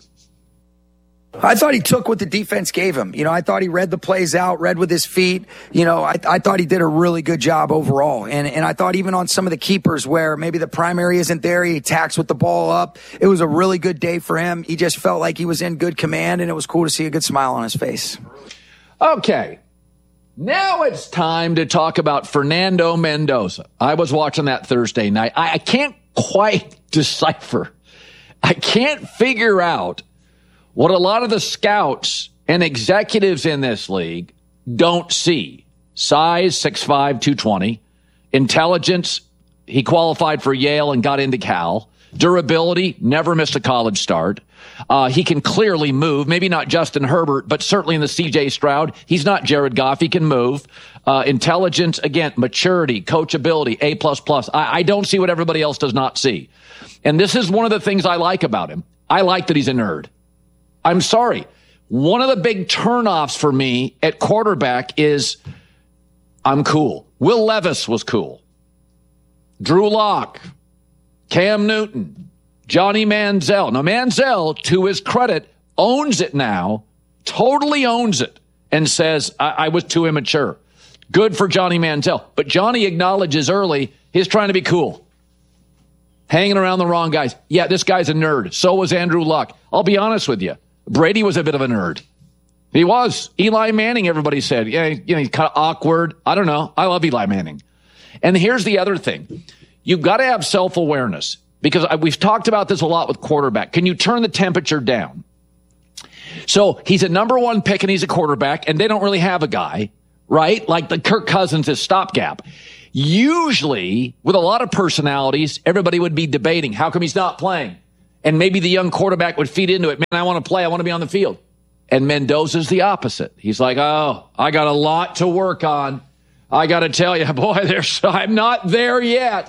I thought he took what the defense gave him. You know, I thought he read the plays out, read with his feet. You know, I thought he did a really good job overall. And I thought even on some of the keepers where maybe the primary isn't there, he attacks with the ball up. It was a really good day for him. He just felt like he was in good command, and it was cool to see a good smile on his face. Okay. Now it's time to talk about Fernando Mendoza. I was watching that Thursday night. I can't quite decipher. I can't figure out what a lot of the scouts and executives in this league don't see. Size, 6'5", 220. Intelligence, he qualified for Yale and got into Cal. Durability, never missed a college start. He can clearly move, maybe not Justin Herbert, but certainly in the C.J. Stroud. He's not Jared Goff. He can move. Intelligence, again, maturity, coachability, A++. I don't see what everybody else does not see. And this is one of the things I like about him. I like that he's a nerd. I'm sorry. One of the big turnoffs for me at quarterback is I'm cool. Will Levis was cool. Drew Lock, Cam Newton, Johnny Manziel. Now, Manziel, to his credit, owns it now, totally owns it, and says, I was too immature. Good for Johnny Manziel. But Johnny acknowledges early he's trying to be cool. hanging around the wrong guys. Yeah, this guy's a nerd. So was Andrew Luck. I'll be honest with you. Brady was a bit of a nerd. He was. Eli Manning, everybody said. Yeah, he's kind of awkward. I don't know. I love Eli Manning. And here's the other thing. You've got to have self-awareness, because we've talked about this a lot with quarterback. Can you turn the temperature down? So he's a number one pick and he's a quarterback, and they don't really have a guy, right? Like the Kirk Cousins is stopgap. Usually, with a lot of personalities, everybody would be debating, how come he's not playing? And maybe the young quarterback would feed into it. Man, I want to play. I want to be on the field. And Mendoza's the opposite. He's like, oh, I got a lot to work on. I got to tell you, boy, I'm not there yet.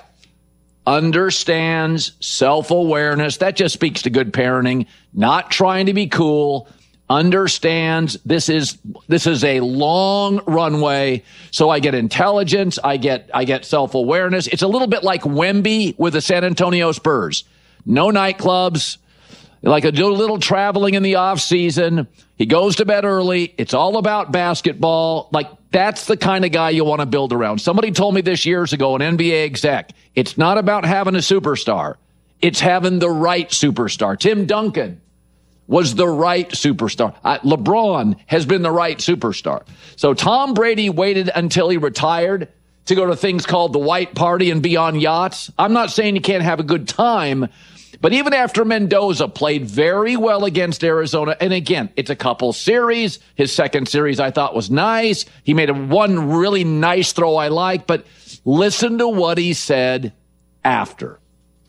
Understands self-awareness. That just speaks to good parenting. Not trying to be cool. Understands this is a long runway. So I get intelligence. I get self-awareness. It's a little bit like Wemby with the San Antonio Spurs. No nightclubs. Like a little traveling in the off season. He goes to bed early. It's all about basketball. Like, that's the kind of guy you want to build around. Somebody told me this years ago, an NBA exec, it's not about having a superstar. It's having the right superstar. Tim Duncan was the right superstar. LeBron has been the right superstar. So Tom Brady waited until he retired to go to things called the White Party and be on yachts. I'm not saying you can't have a good time, but even after Mendoza played very well against Arizona, and again, it's a couple series. His second series I thought was nice. He made one really nice throw I like, but listen to what he said after.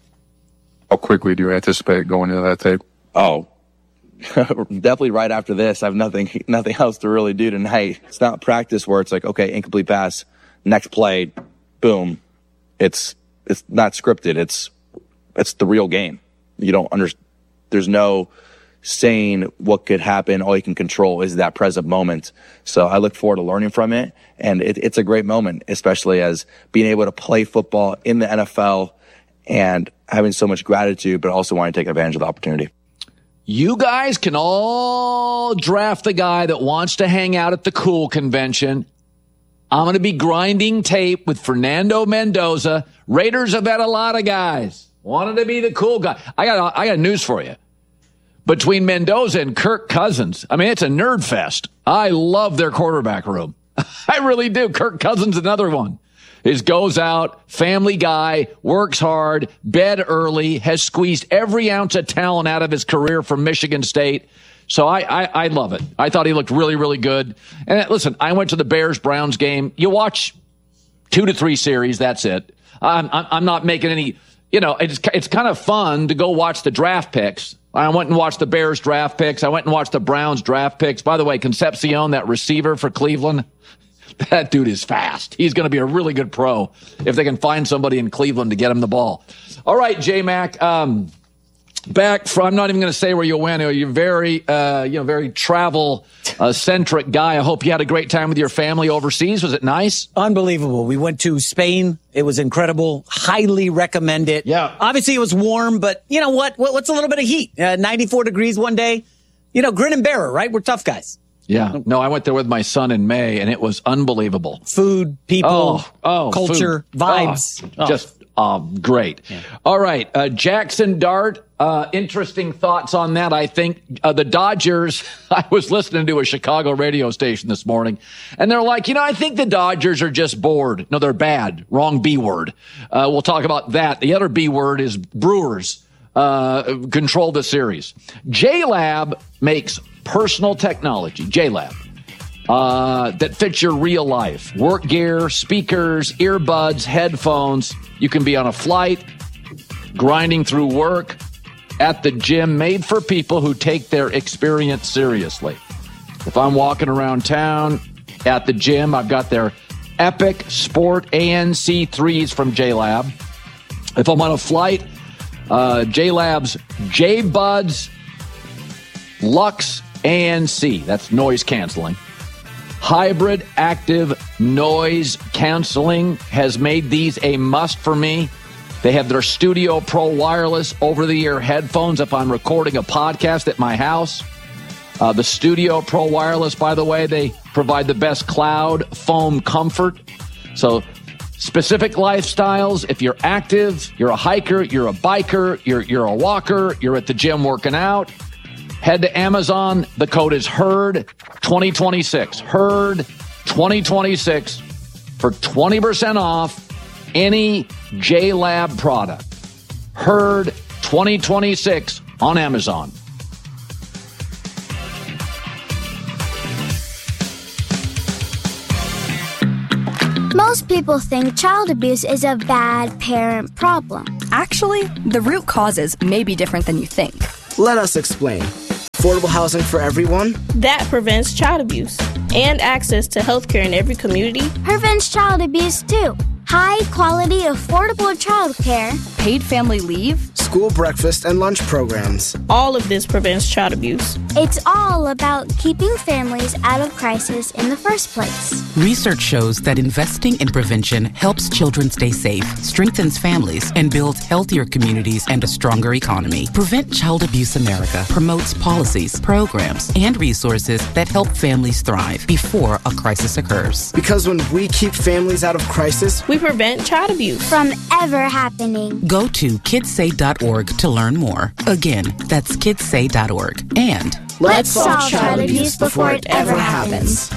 How quickly do you anticipate going into that tape? Oh, definitely right after this. I have nothing else to really do tonight. It's not practice where it's like, okay, incomplete pass, next play, boom. It's not scripted. It's the real game. You don't understand. There's no saying what could happen. All you can control is that present moment. So I look forward to learning from it. And it's a great moment, especially as being able to play football in the NFL and having so much gratitude, but also wanting to take advantage of the opportunity. You guys can all draft the guy that wants to hang out at the cool convention. I'm going to be grinding tape with Fernando Mendoza. Raiders have had a lot of guys. Wanted to be the cool guy. I got news for you. Between Mendoza and Kirk Cousins, I mean, it's a nerd fest. I love their quarterback room. I really do. Kirk Cousins, another one. He goes out, family guy, works hard, bed early, has squeezed every ounce of talent out of his career from Michigan State. So I love it. I thought he looked really, really good. And listen, I went to the Bears-Browns game. You watch 2 to 3 series, that's it. I'm not making any... it's kind of fun to go watch the draft picks. I went and watched the Bears draft picks. I went and watched the Browns draft picks. By the way, Concepcion, that receiver for Cleveland, that dude is fast. He's going to be a really good pro if they can find somebody in Cleveland to get him the ball. All right, J-Mac, back from, I'm not even going to say where you went. You're very, very travel-centric guy. I hope you had a great time with your family overseas. Was it nice? Unbelievable. We went to Spain. It was incredible. Highly recommend it. Yeah. Obviously, it was warm, but you know what? What's a little bit of heat? 94 degrees one day. Grin and bear it, right? We're tough guys. Yeah. No, I went there with my son in May, and it was unbelievable. Food, people, culture, food. vibes. Just great. Yeah. All right. Jackson Dart, interesting thoughts on that. I think the Dodgers, I was listening to a Chicago radio station this morning, and they're like, I think the Dodgers are just bored. No, they're bad. Wrong B word. We'll talk about that. The other B word is Brewers control the series. JLab makes personal technology, JLab, that fits your real life. Work gear, speakers, earbuds, headphones. You can be on a flight, grinding through work, at the gym, made for people who take their experience seriously. If I'm walking around town, at the gym, I've got their Epic Sport ANC3s from JLab. If I'm on a flight, JLab's J-Buds Lux ANC, that's noise canceling. Hybrid active noise canceling has made these a must for me. They have their Studio Pro wireless over-the-ear headphones if I'm recording a podcast at my house. The Studio Pro wireless, by the way, they provide the best cloud foam comfort. So specific lifestyles. If you're active, you're a hiker, you're a biker, you're a walker, you're at the gym working out, head to Amazon. The code is HERD2026. HERD2026 for 20% off any JLab product. HERD2026 on Amazon. Most people think child abuse is a bad parent problem. Actually, the root causes may be different than you think. Let us explain. Affordable housing for everyone. That prevents child abuse. And access to health care in every community. Prevents child abuse too. High quality, affordable child care. Paid family leave. School breakfast and lunch programs. All of this prevents child abuse. It's all about keeping families out of crisis in the first place. Research shows that investing in prevention helps children stay safe, strengthens families, and builds healthier communities and a stronger economy. Prevent Child Abuse America promotes policies, programs, and resources that help families thrive before a crisis occurs. Because when we keep families out of crisis, we prevent child abuse from ever happening. Go to kidssay.org to learn more. Again, that's kidssay.org. And let's solve child abuse before it ever happens.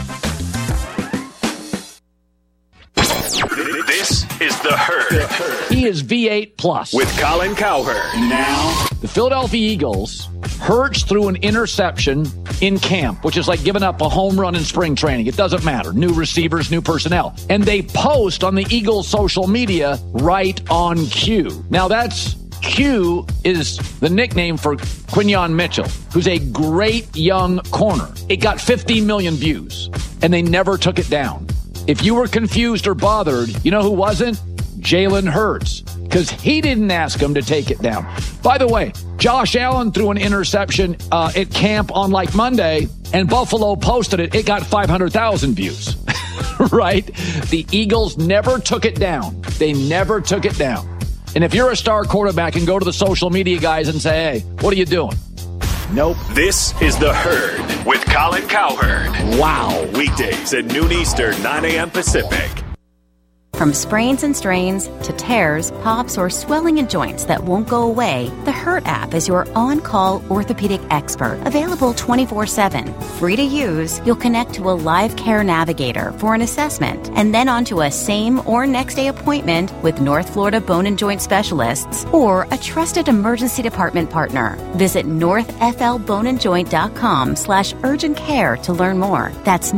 This is The Herd. He is V8 Plus. With Colin Cowherd. Now, the Philadelphia Eagles, Hurts threw an interception in camp, which is like giving up a home run in spring training. It doesn't matter. New receivers, new personnel. And they post on the Eagles' social media, right on cue. Now that's Q is the nickname for Quinyon Mitchell, who's a great young corner. It got 15 million views, and they never took it down. If you were confused or bothered, you know who wasn't? Jalen Hurts, because he didn't ask him to take it down. By the way, Josh Allen threw an interception at camp on like Monday, and Buffalo posted it. It got 500,000 views, right? The Eagles never took it down. They never took it down. And if you're a star quarterback and go to the social media guys and say, hey, what are you doing? Nope. This is The Herd with Colin Cowherd. Wow. Weekdays at noon Eastern, 9 a.m. Pacific. From sprains and strains to tears, pops, or swelling in joints that won't go away, the Hurt app is your on-call orthopedic expert, available 24/7. Free to use, you'll connect to a live care navigator for an assessment, and then onto a same or next day appointment with North Florida Bone and Joint Specialists or a trusted emergency department partner. Visit northflboneandjoint.com/urgent care to learn more. That's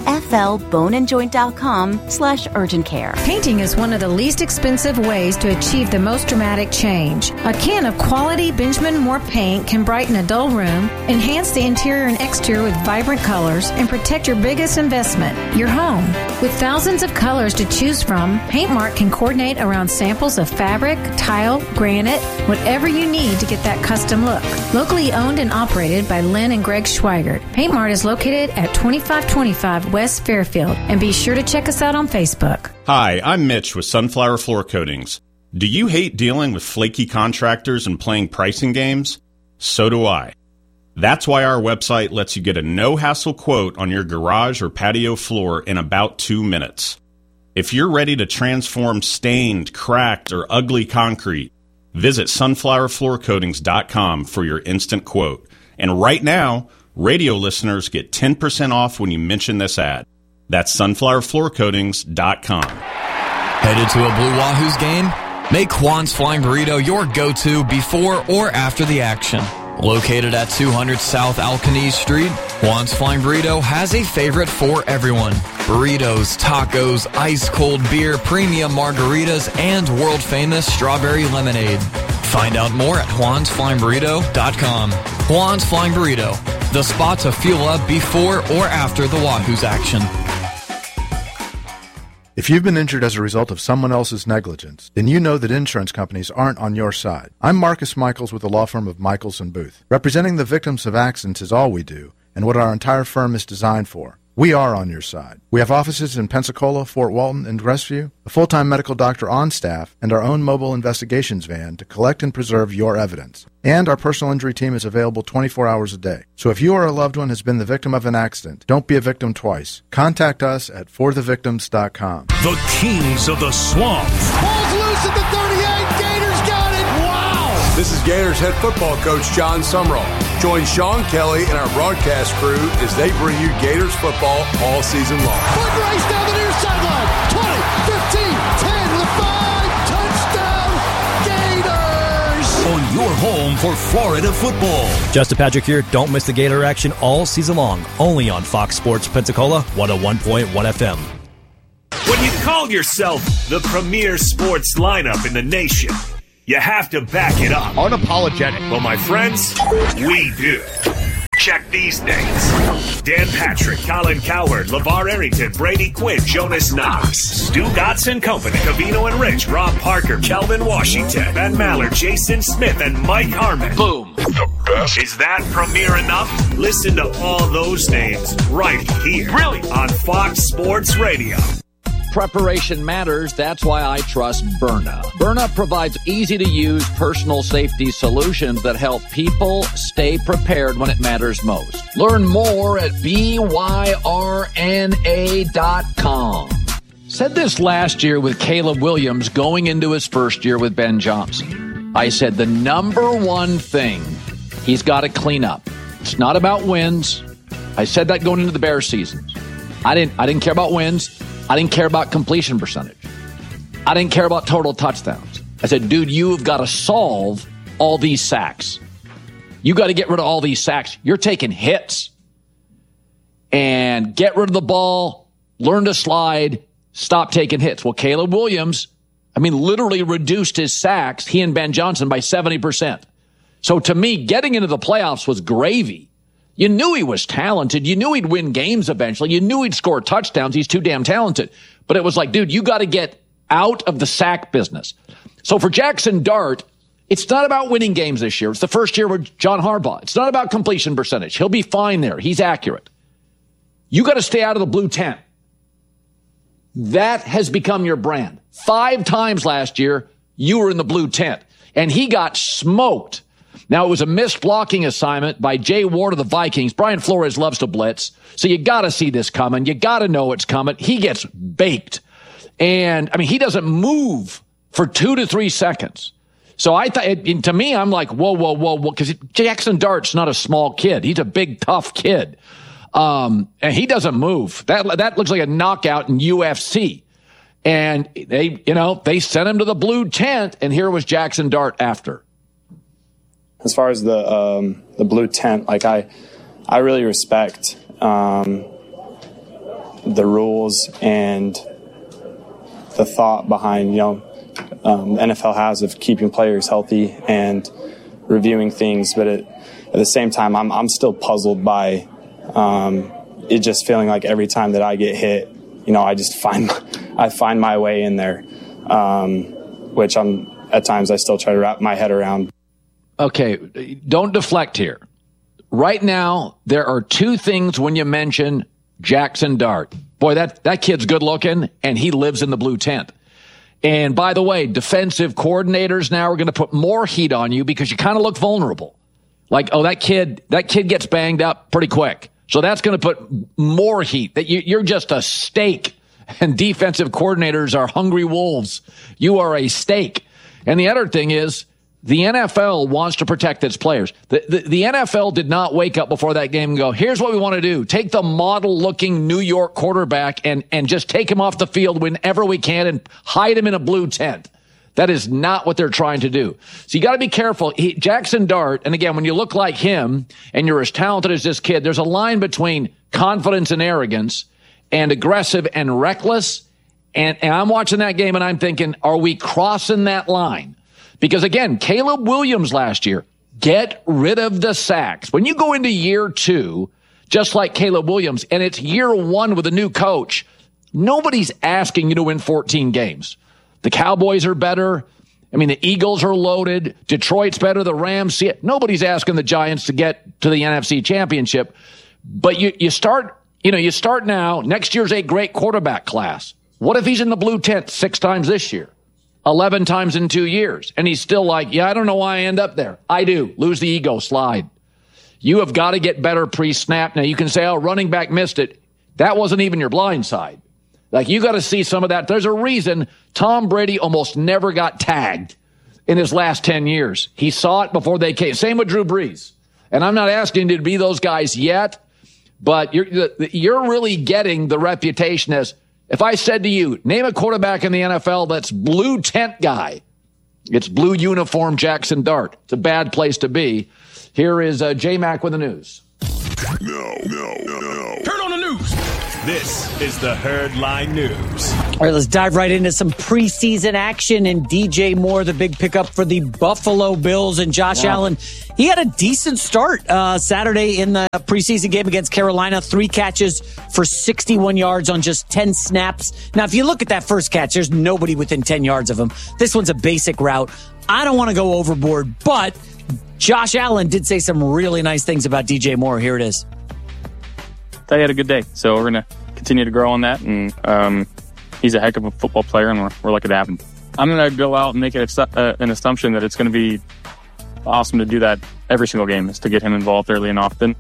northflboneandjoint.com/urgent care. Painting is one of the least expensive ways to achieve the most dramatic change. A can of quality Benjamin Moore paint can brighten a dull room, enhance the interior and exterior with vibrant colors, and protect your biggest investment, your home. With thousands of colors to choose from, Paintmark can coordinate around samples of fabric, tile, granite, whatever you need to get that custom look. Locally owned and operated by Lynn and Greg Schweigert, Paintmark is located at 2525 West Fairfield, and be sure to check us out on Facebook. Hi, I'm Mitch with Sunflower Floor Coatings. Do you hate dealing with flaky contractors and playing pricing games? So do I. That's why our website lets you get a no-hassle quote on your garage or patio floor in about 2 minutes. If you're ready to transform stained, cracked, or ugly concrete, visit sunflowerfloorcoatings.com for your instant quote. And right now, radio listeners get 10% off when you mention this ad. That's sunflowerfloorcoatings.com. Headed to a Blue Wahoos game? Make Juan's Flying Burrito your go-to before or after the action. Located at 200 South Alcanese Street, Juan's Flying Burrito has a favorite for everyone. Burritos, tacos, ice-cold beer, premium margaritas, and world-famous strawberry lemonade. Find out more at juansflyingburrito.com. Juan's Flying Burrito, the spot to fuel up before or after the Wahoos action. If you've been injured as a result of someone else's negligence, then you know that insurance companies aren't on your side. I'm Marcus Michaels with the law firm of Michaels & Booth. Representing the victims of accidents is all we do, and what our entire firm is designed for. We are on your side. We have offices in Pensacola, Fort Walton, and Crestview, a full-time medical doctor on staff, and our own mobile investigations van to collect and preserve your evidence. And our personal injury team is available 24 hours a day. So if you or a loved one has been the victim of an accident, don't be a victim twice. Contact us at forthevictims.com. The Kings of the Swamp. Ball's loose at the 38. Gators got it. Wow. This is Gators head football coach John Sumrall. Join Sean Kelly and our broadcast crew as they bring you Gators football all season long. Foot race down the near sideline. 20, 15, 10 with a 5. Touchdown, Gators. On your home for Florida football. Justin Patrick here. Don't miss the Gator action all season long. Only on Fox Sports Pensacola, 101.1 FM. When you call yourself the premier sports lineup in the nation, you have to back it up. Unapologetic. Well, my friends, we do. Check these names. Dan Patrick, Colin Cowherd, LeVar Arrington, Brady Quinn, Jonas Knox, Stu Gotson Company, Cavino and Rich, Rob Parker, Kelvin Washington, Ben Maller, Jason Smith, and Mike Harmon. Boom. The best. Is that premier enough? Listen to all those names right here. Really? On Fox Sports Radio. Preparation matters. That's why I trust Byrna. Byrna provides easy-to-use personal safety solutions that help people stay prepared when it matters most. Learn more at byrna.com. Said this last year with Caleb Williams going into his first year with Ben Johnson. I said the number one thing he's got to clean up. It's not about wins. I said that going into the Bears seasons. I didn't care about wins. I didn't care about completion percentage. I didn't care about total touchdowns. I said, dude, you've got to solve all these sacks. You got to get rid of all these sacks. You're taking hits. And get rid of the ball, learn to slide, stop taking hits. Well, Caleb Williams, literally reduced his sacks, he and Ben Johnson, by 70%. So to me, getting into the playoffs was gravy. You knew he was talented. You knew he'd win games eventually. You knew he'd score touchdowns. He's too damn talented. But it was like, dude, you got to get out of the sack business. So for Jackson Dart, it's not about winning games this year. It's the first year with John Harbaugh. It's not about completion percentage. He'll be fine there. He's accurate. You got to stay out of the blue tent. That has become your brand. 5 times last year, you were in the blue tent. And he got smoked. Now, it was a missed blocking assignment by Jay Ward of the Vikings. Brian Flores loves to blitz, so you got to see this coming. You got to know it's coming. He gets baked. And, he doesn't move for 2 to 3 seconds. So to me, I'm like, whoa, because Jackson Dart's not a small kid. He's a big, tough kid. And he doesn't move. That looks like a knockout in UFC. And they sent him to the blue tent, and here was Jackson Dart after. As far as the blue tent, I really respect the rules and the thought behind NFL has of keeping players healthy and reviewing things. But at the same time, I'm still puzzled by it just feeling like every time that I get hit, I just find my way in there, which at times I still try to wrap my head around. Okay, don't deflect here. Right now, there are 2 things when you mention Jackson Dart. Boy, that kid's good looking, and he lives in the blue tent. And by the way, defensive coordinators now are going to put more heat on you because you kind of look vulnerable. Like, oh, that kid gets banged up pretty quick. So that's going to put more heat. That you're just a steak, and defensive coordinators are hungry wolves. You are a steak. And the other thing is, the NFL wants to protect its players. The NFL did not wake up before that game and go, here's what we want to do. Take the model-looking New York quarterback and just take him off the field whenever we can and hide him in a blue tent. That is not what they're trying to do. So you got to be careful. Jackson Dart, and again, when you look like him and you're as talented as this kid, there's a line between confidence and arrogance and aggressive and reckless. And I'm watching that game and I'm thinking, are we crossing that line? Because, again, Caleb Williams last year, get rid of the sacks. When you go into year 2, just like Caleb Williams, and it's year 1 with a new coach, nobody's asking you to win 14 games. The Cowboys are better. The Eagles are loaded. Detroit's better. The Rams see it. Nobody's asking the Giants to get to the NFC Championship. But you start You start now. Next year's a great quarterback class. What if he's in the blue tent 6 times this year, 11 times in 2 years, and he's still like, I don't know why I end up there. I do. Lose the ego, slide. You have got to get better pre-snap. Now, you can say, running back missed it. That wasn't even your blind side. You got to see some of that. There's a reason Tom Brady almost never got tagged in his last 10 years. He saw it before they came. Same with Drew Brees. And I'm not asking you to be those guys yet, but you're really getting the reputation as, if I said to you, name a quarterback in the NFL that's blue tent guy, it's blue uniform Jackson Dart. It's a bad place to be. Here is J-Mac with the news. No. Turn on the news. This is the Herd Line News. All right, let's dive right into some preseason action. And DJ Moore, the big pickup for the Buffalo Bills, and Josh Allen. He had a decent start Saturday in the preseason game against Carolina. 3 catches for 61 yards on just 10 snaps. Now, if you look at that first catch, there's nobody within 10 yards of him. This one's a basic route. I don't want to go overboard, but Josh Allen did say some really nice things about DJ Moore. Here it is. They had a good day, so we're going to continue to grow on that, and he's a heck of a football player, and we're lucky to have him. I'm going to go out and make an assumption that it's going to be awesome to do that every single game, is to get him involved early and often.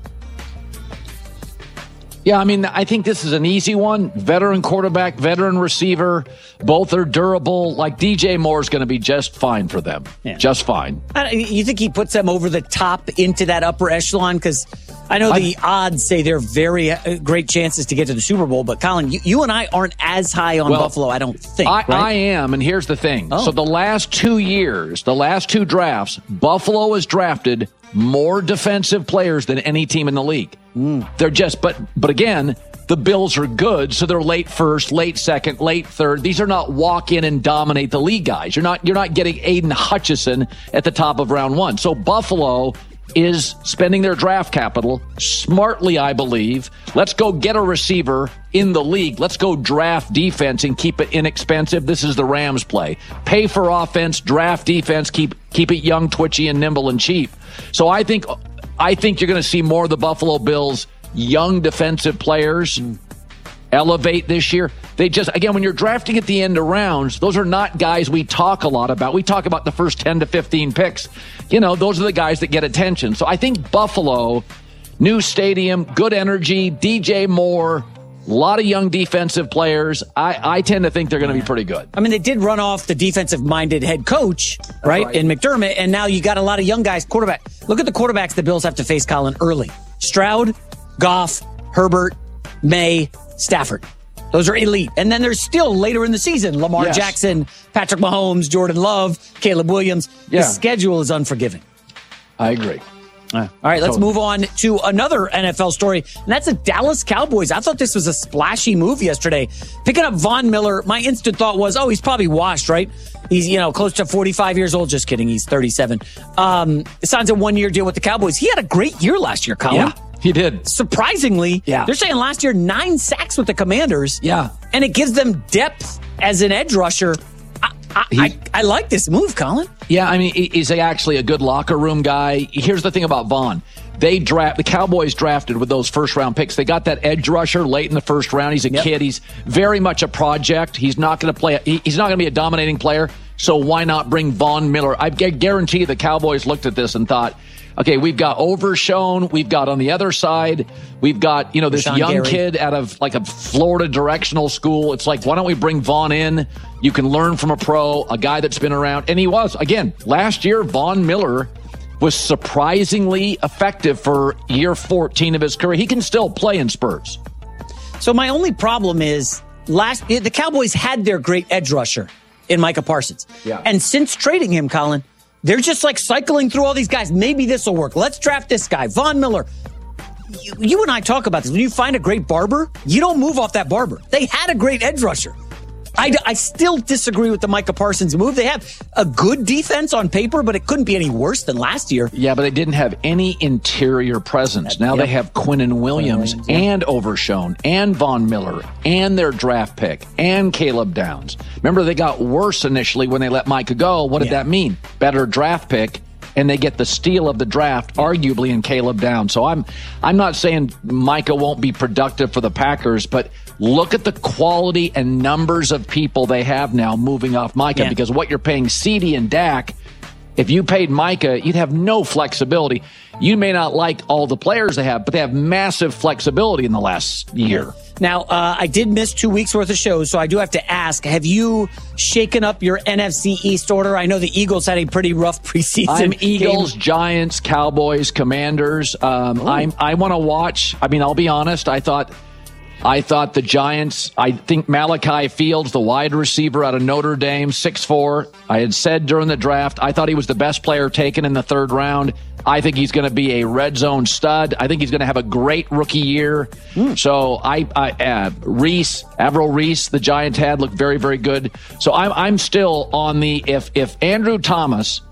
Yeah, I think this is an easy one. Veteran quarterback, veteran receiver, both are durable. DJ Moore is going to be just fine for them. Yeah. Just fine. You think he puts them over the top into that upper echelon? Because I know the odds say they're very great chances to get to the Super Bowl, but Colin, you and I aren't as high on Buffalo, I don't think. I am, and here's the thing. So the last 2 years, the last 2 drafts, Buffalo has drafted more defensive players than any team in the league. They're just, but again, the Bills are good, so they're late first, late second, late third. These are not walk in and dominate the league guys. You're not getting Aiden Hutchinson at the top of round 1. So Buffalo is spending their draft capital smartly, I believe. Let's go get a receiver in the league. Let's go draft defense and keep it inexpensive. This is the Rams play. Pay for offense, draft defense, keep it young, twitchy, and nimble and cheap. So I think you're going to see more of the Buffalo Bills young defensive players elevate this year. They just, again, when you're drafting at the end of rounds, those are not guys we talk a lot about. We talk about the first 10 to 15 picks. Those are the guys that get attention. So I think Buffalo, new stadium, good energy, DJ Moore, a lot of young defensive players. I tend to think they're going to be pretty good. They did run off the defensive-minded head coach, right, in McDermott, and now you got a lot of young guys. Quarterback. Look at the quarterbacks the Bills have to face, Colin, early. Stroud, Goff, Herbert, May, Stafford. Those are elite. And then there's still later in the season, Lamar Jackson, Patrick Mahomes, Jordan Love, Caleb Williams. The schedule is unforgiving. I agree. All right, let's move on to another NFL story, and that's the Dallas Cowboys. I thought this was a splashy move yesterday. Picking up Von Miller, my instant thought was, he's probably washed, right? He's, close to 45 years old. Just kidding, he's 37. Signs a 1-year deal with the Cowboys. He had a great year last year, Colin. Yeah, he did. Surprisingly, they're saying last year 9 sacks with the Commanders. Yeah. And it gives them depth as an edge rusher. I like this move, Colin. Yeah, he's actually a good locker room guy. Here's the thing about Vaughn. The Cowboys drafted with those first-round picks. They got that edge rusher late in the first round. He's a kid. He's very much a project. He's not going to play. He's not going to be a dominating player, so why not bring Von Miller? I guarantee the Cowboys looked at this and thought, okay, we've got Overshown. We've got on the other side, we've got, this Rashawn young Gary. kid out of a Florida directional school. It's like, why don't we bring Vaughn in? You can learn from a pro, a guy that's been around. And he was. Again, last year, Von Miller was surprisingly effective for year 14 of his career. He can still play in Spurs. So my only problem is the Cowboys had their great edge rusher in Micah Parsons. Yeah. And since trading him, Colin, they're just cycling through all these guys. Maybe this will work. Let's draft this guy, Von Miller. You and I talk about this. When you find a great barber, you don't move off that barber. They had a great edge rusher. I still disagree with the Micah Parsons move. They have a good defense on paper, but it couldn't be any worse than last year. Yeah, but they didn't have any interior presence. Now they have Quinnen Williams and Overshown and Von Miller and their draft pick and Caleb Downs. Remember, they got worse initially when they let Micah go. What did that mean? Better draft pick and they get the steal of the draft, arguably in Caleb Downs. So I'm not saying Micah won't be productive for the Packers, but look at the quality and numbers of people they have now moving off Micah, because what you're paying CeeDee and Dak, if you paid Micah, you'd have no flexibility. You may not like all the players they have, but they have massive flexibility in the last year. Now, I did miss 2 weeks worth of shows, so I do have to ask, have you shaken up your NFC East order? I know the Eagles had a pretty rough preseason. I'm Eagles, Giants, Cowboys, Commanders. I want to watch. I mean, I'll be honest. I thought the Giants, I think Malachi Fields, the wide receiver out of Notre Dame, 6'4", I had said during the draft, I thought he was the best player taken in the third round. I think he's going to be a red zone stud. I think he's going to have a great rookie year. So Avril Reese, the Giants had, looked very, very good. So I'm still on the, if Andrew Thomas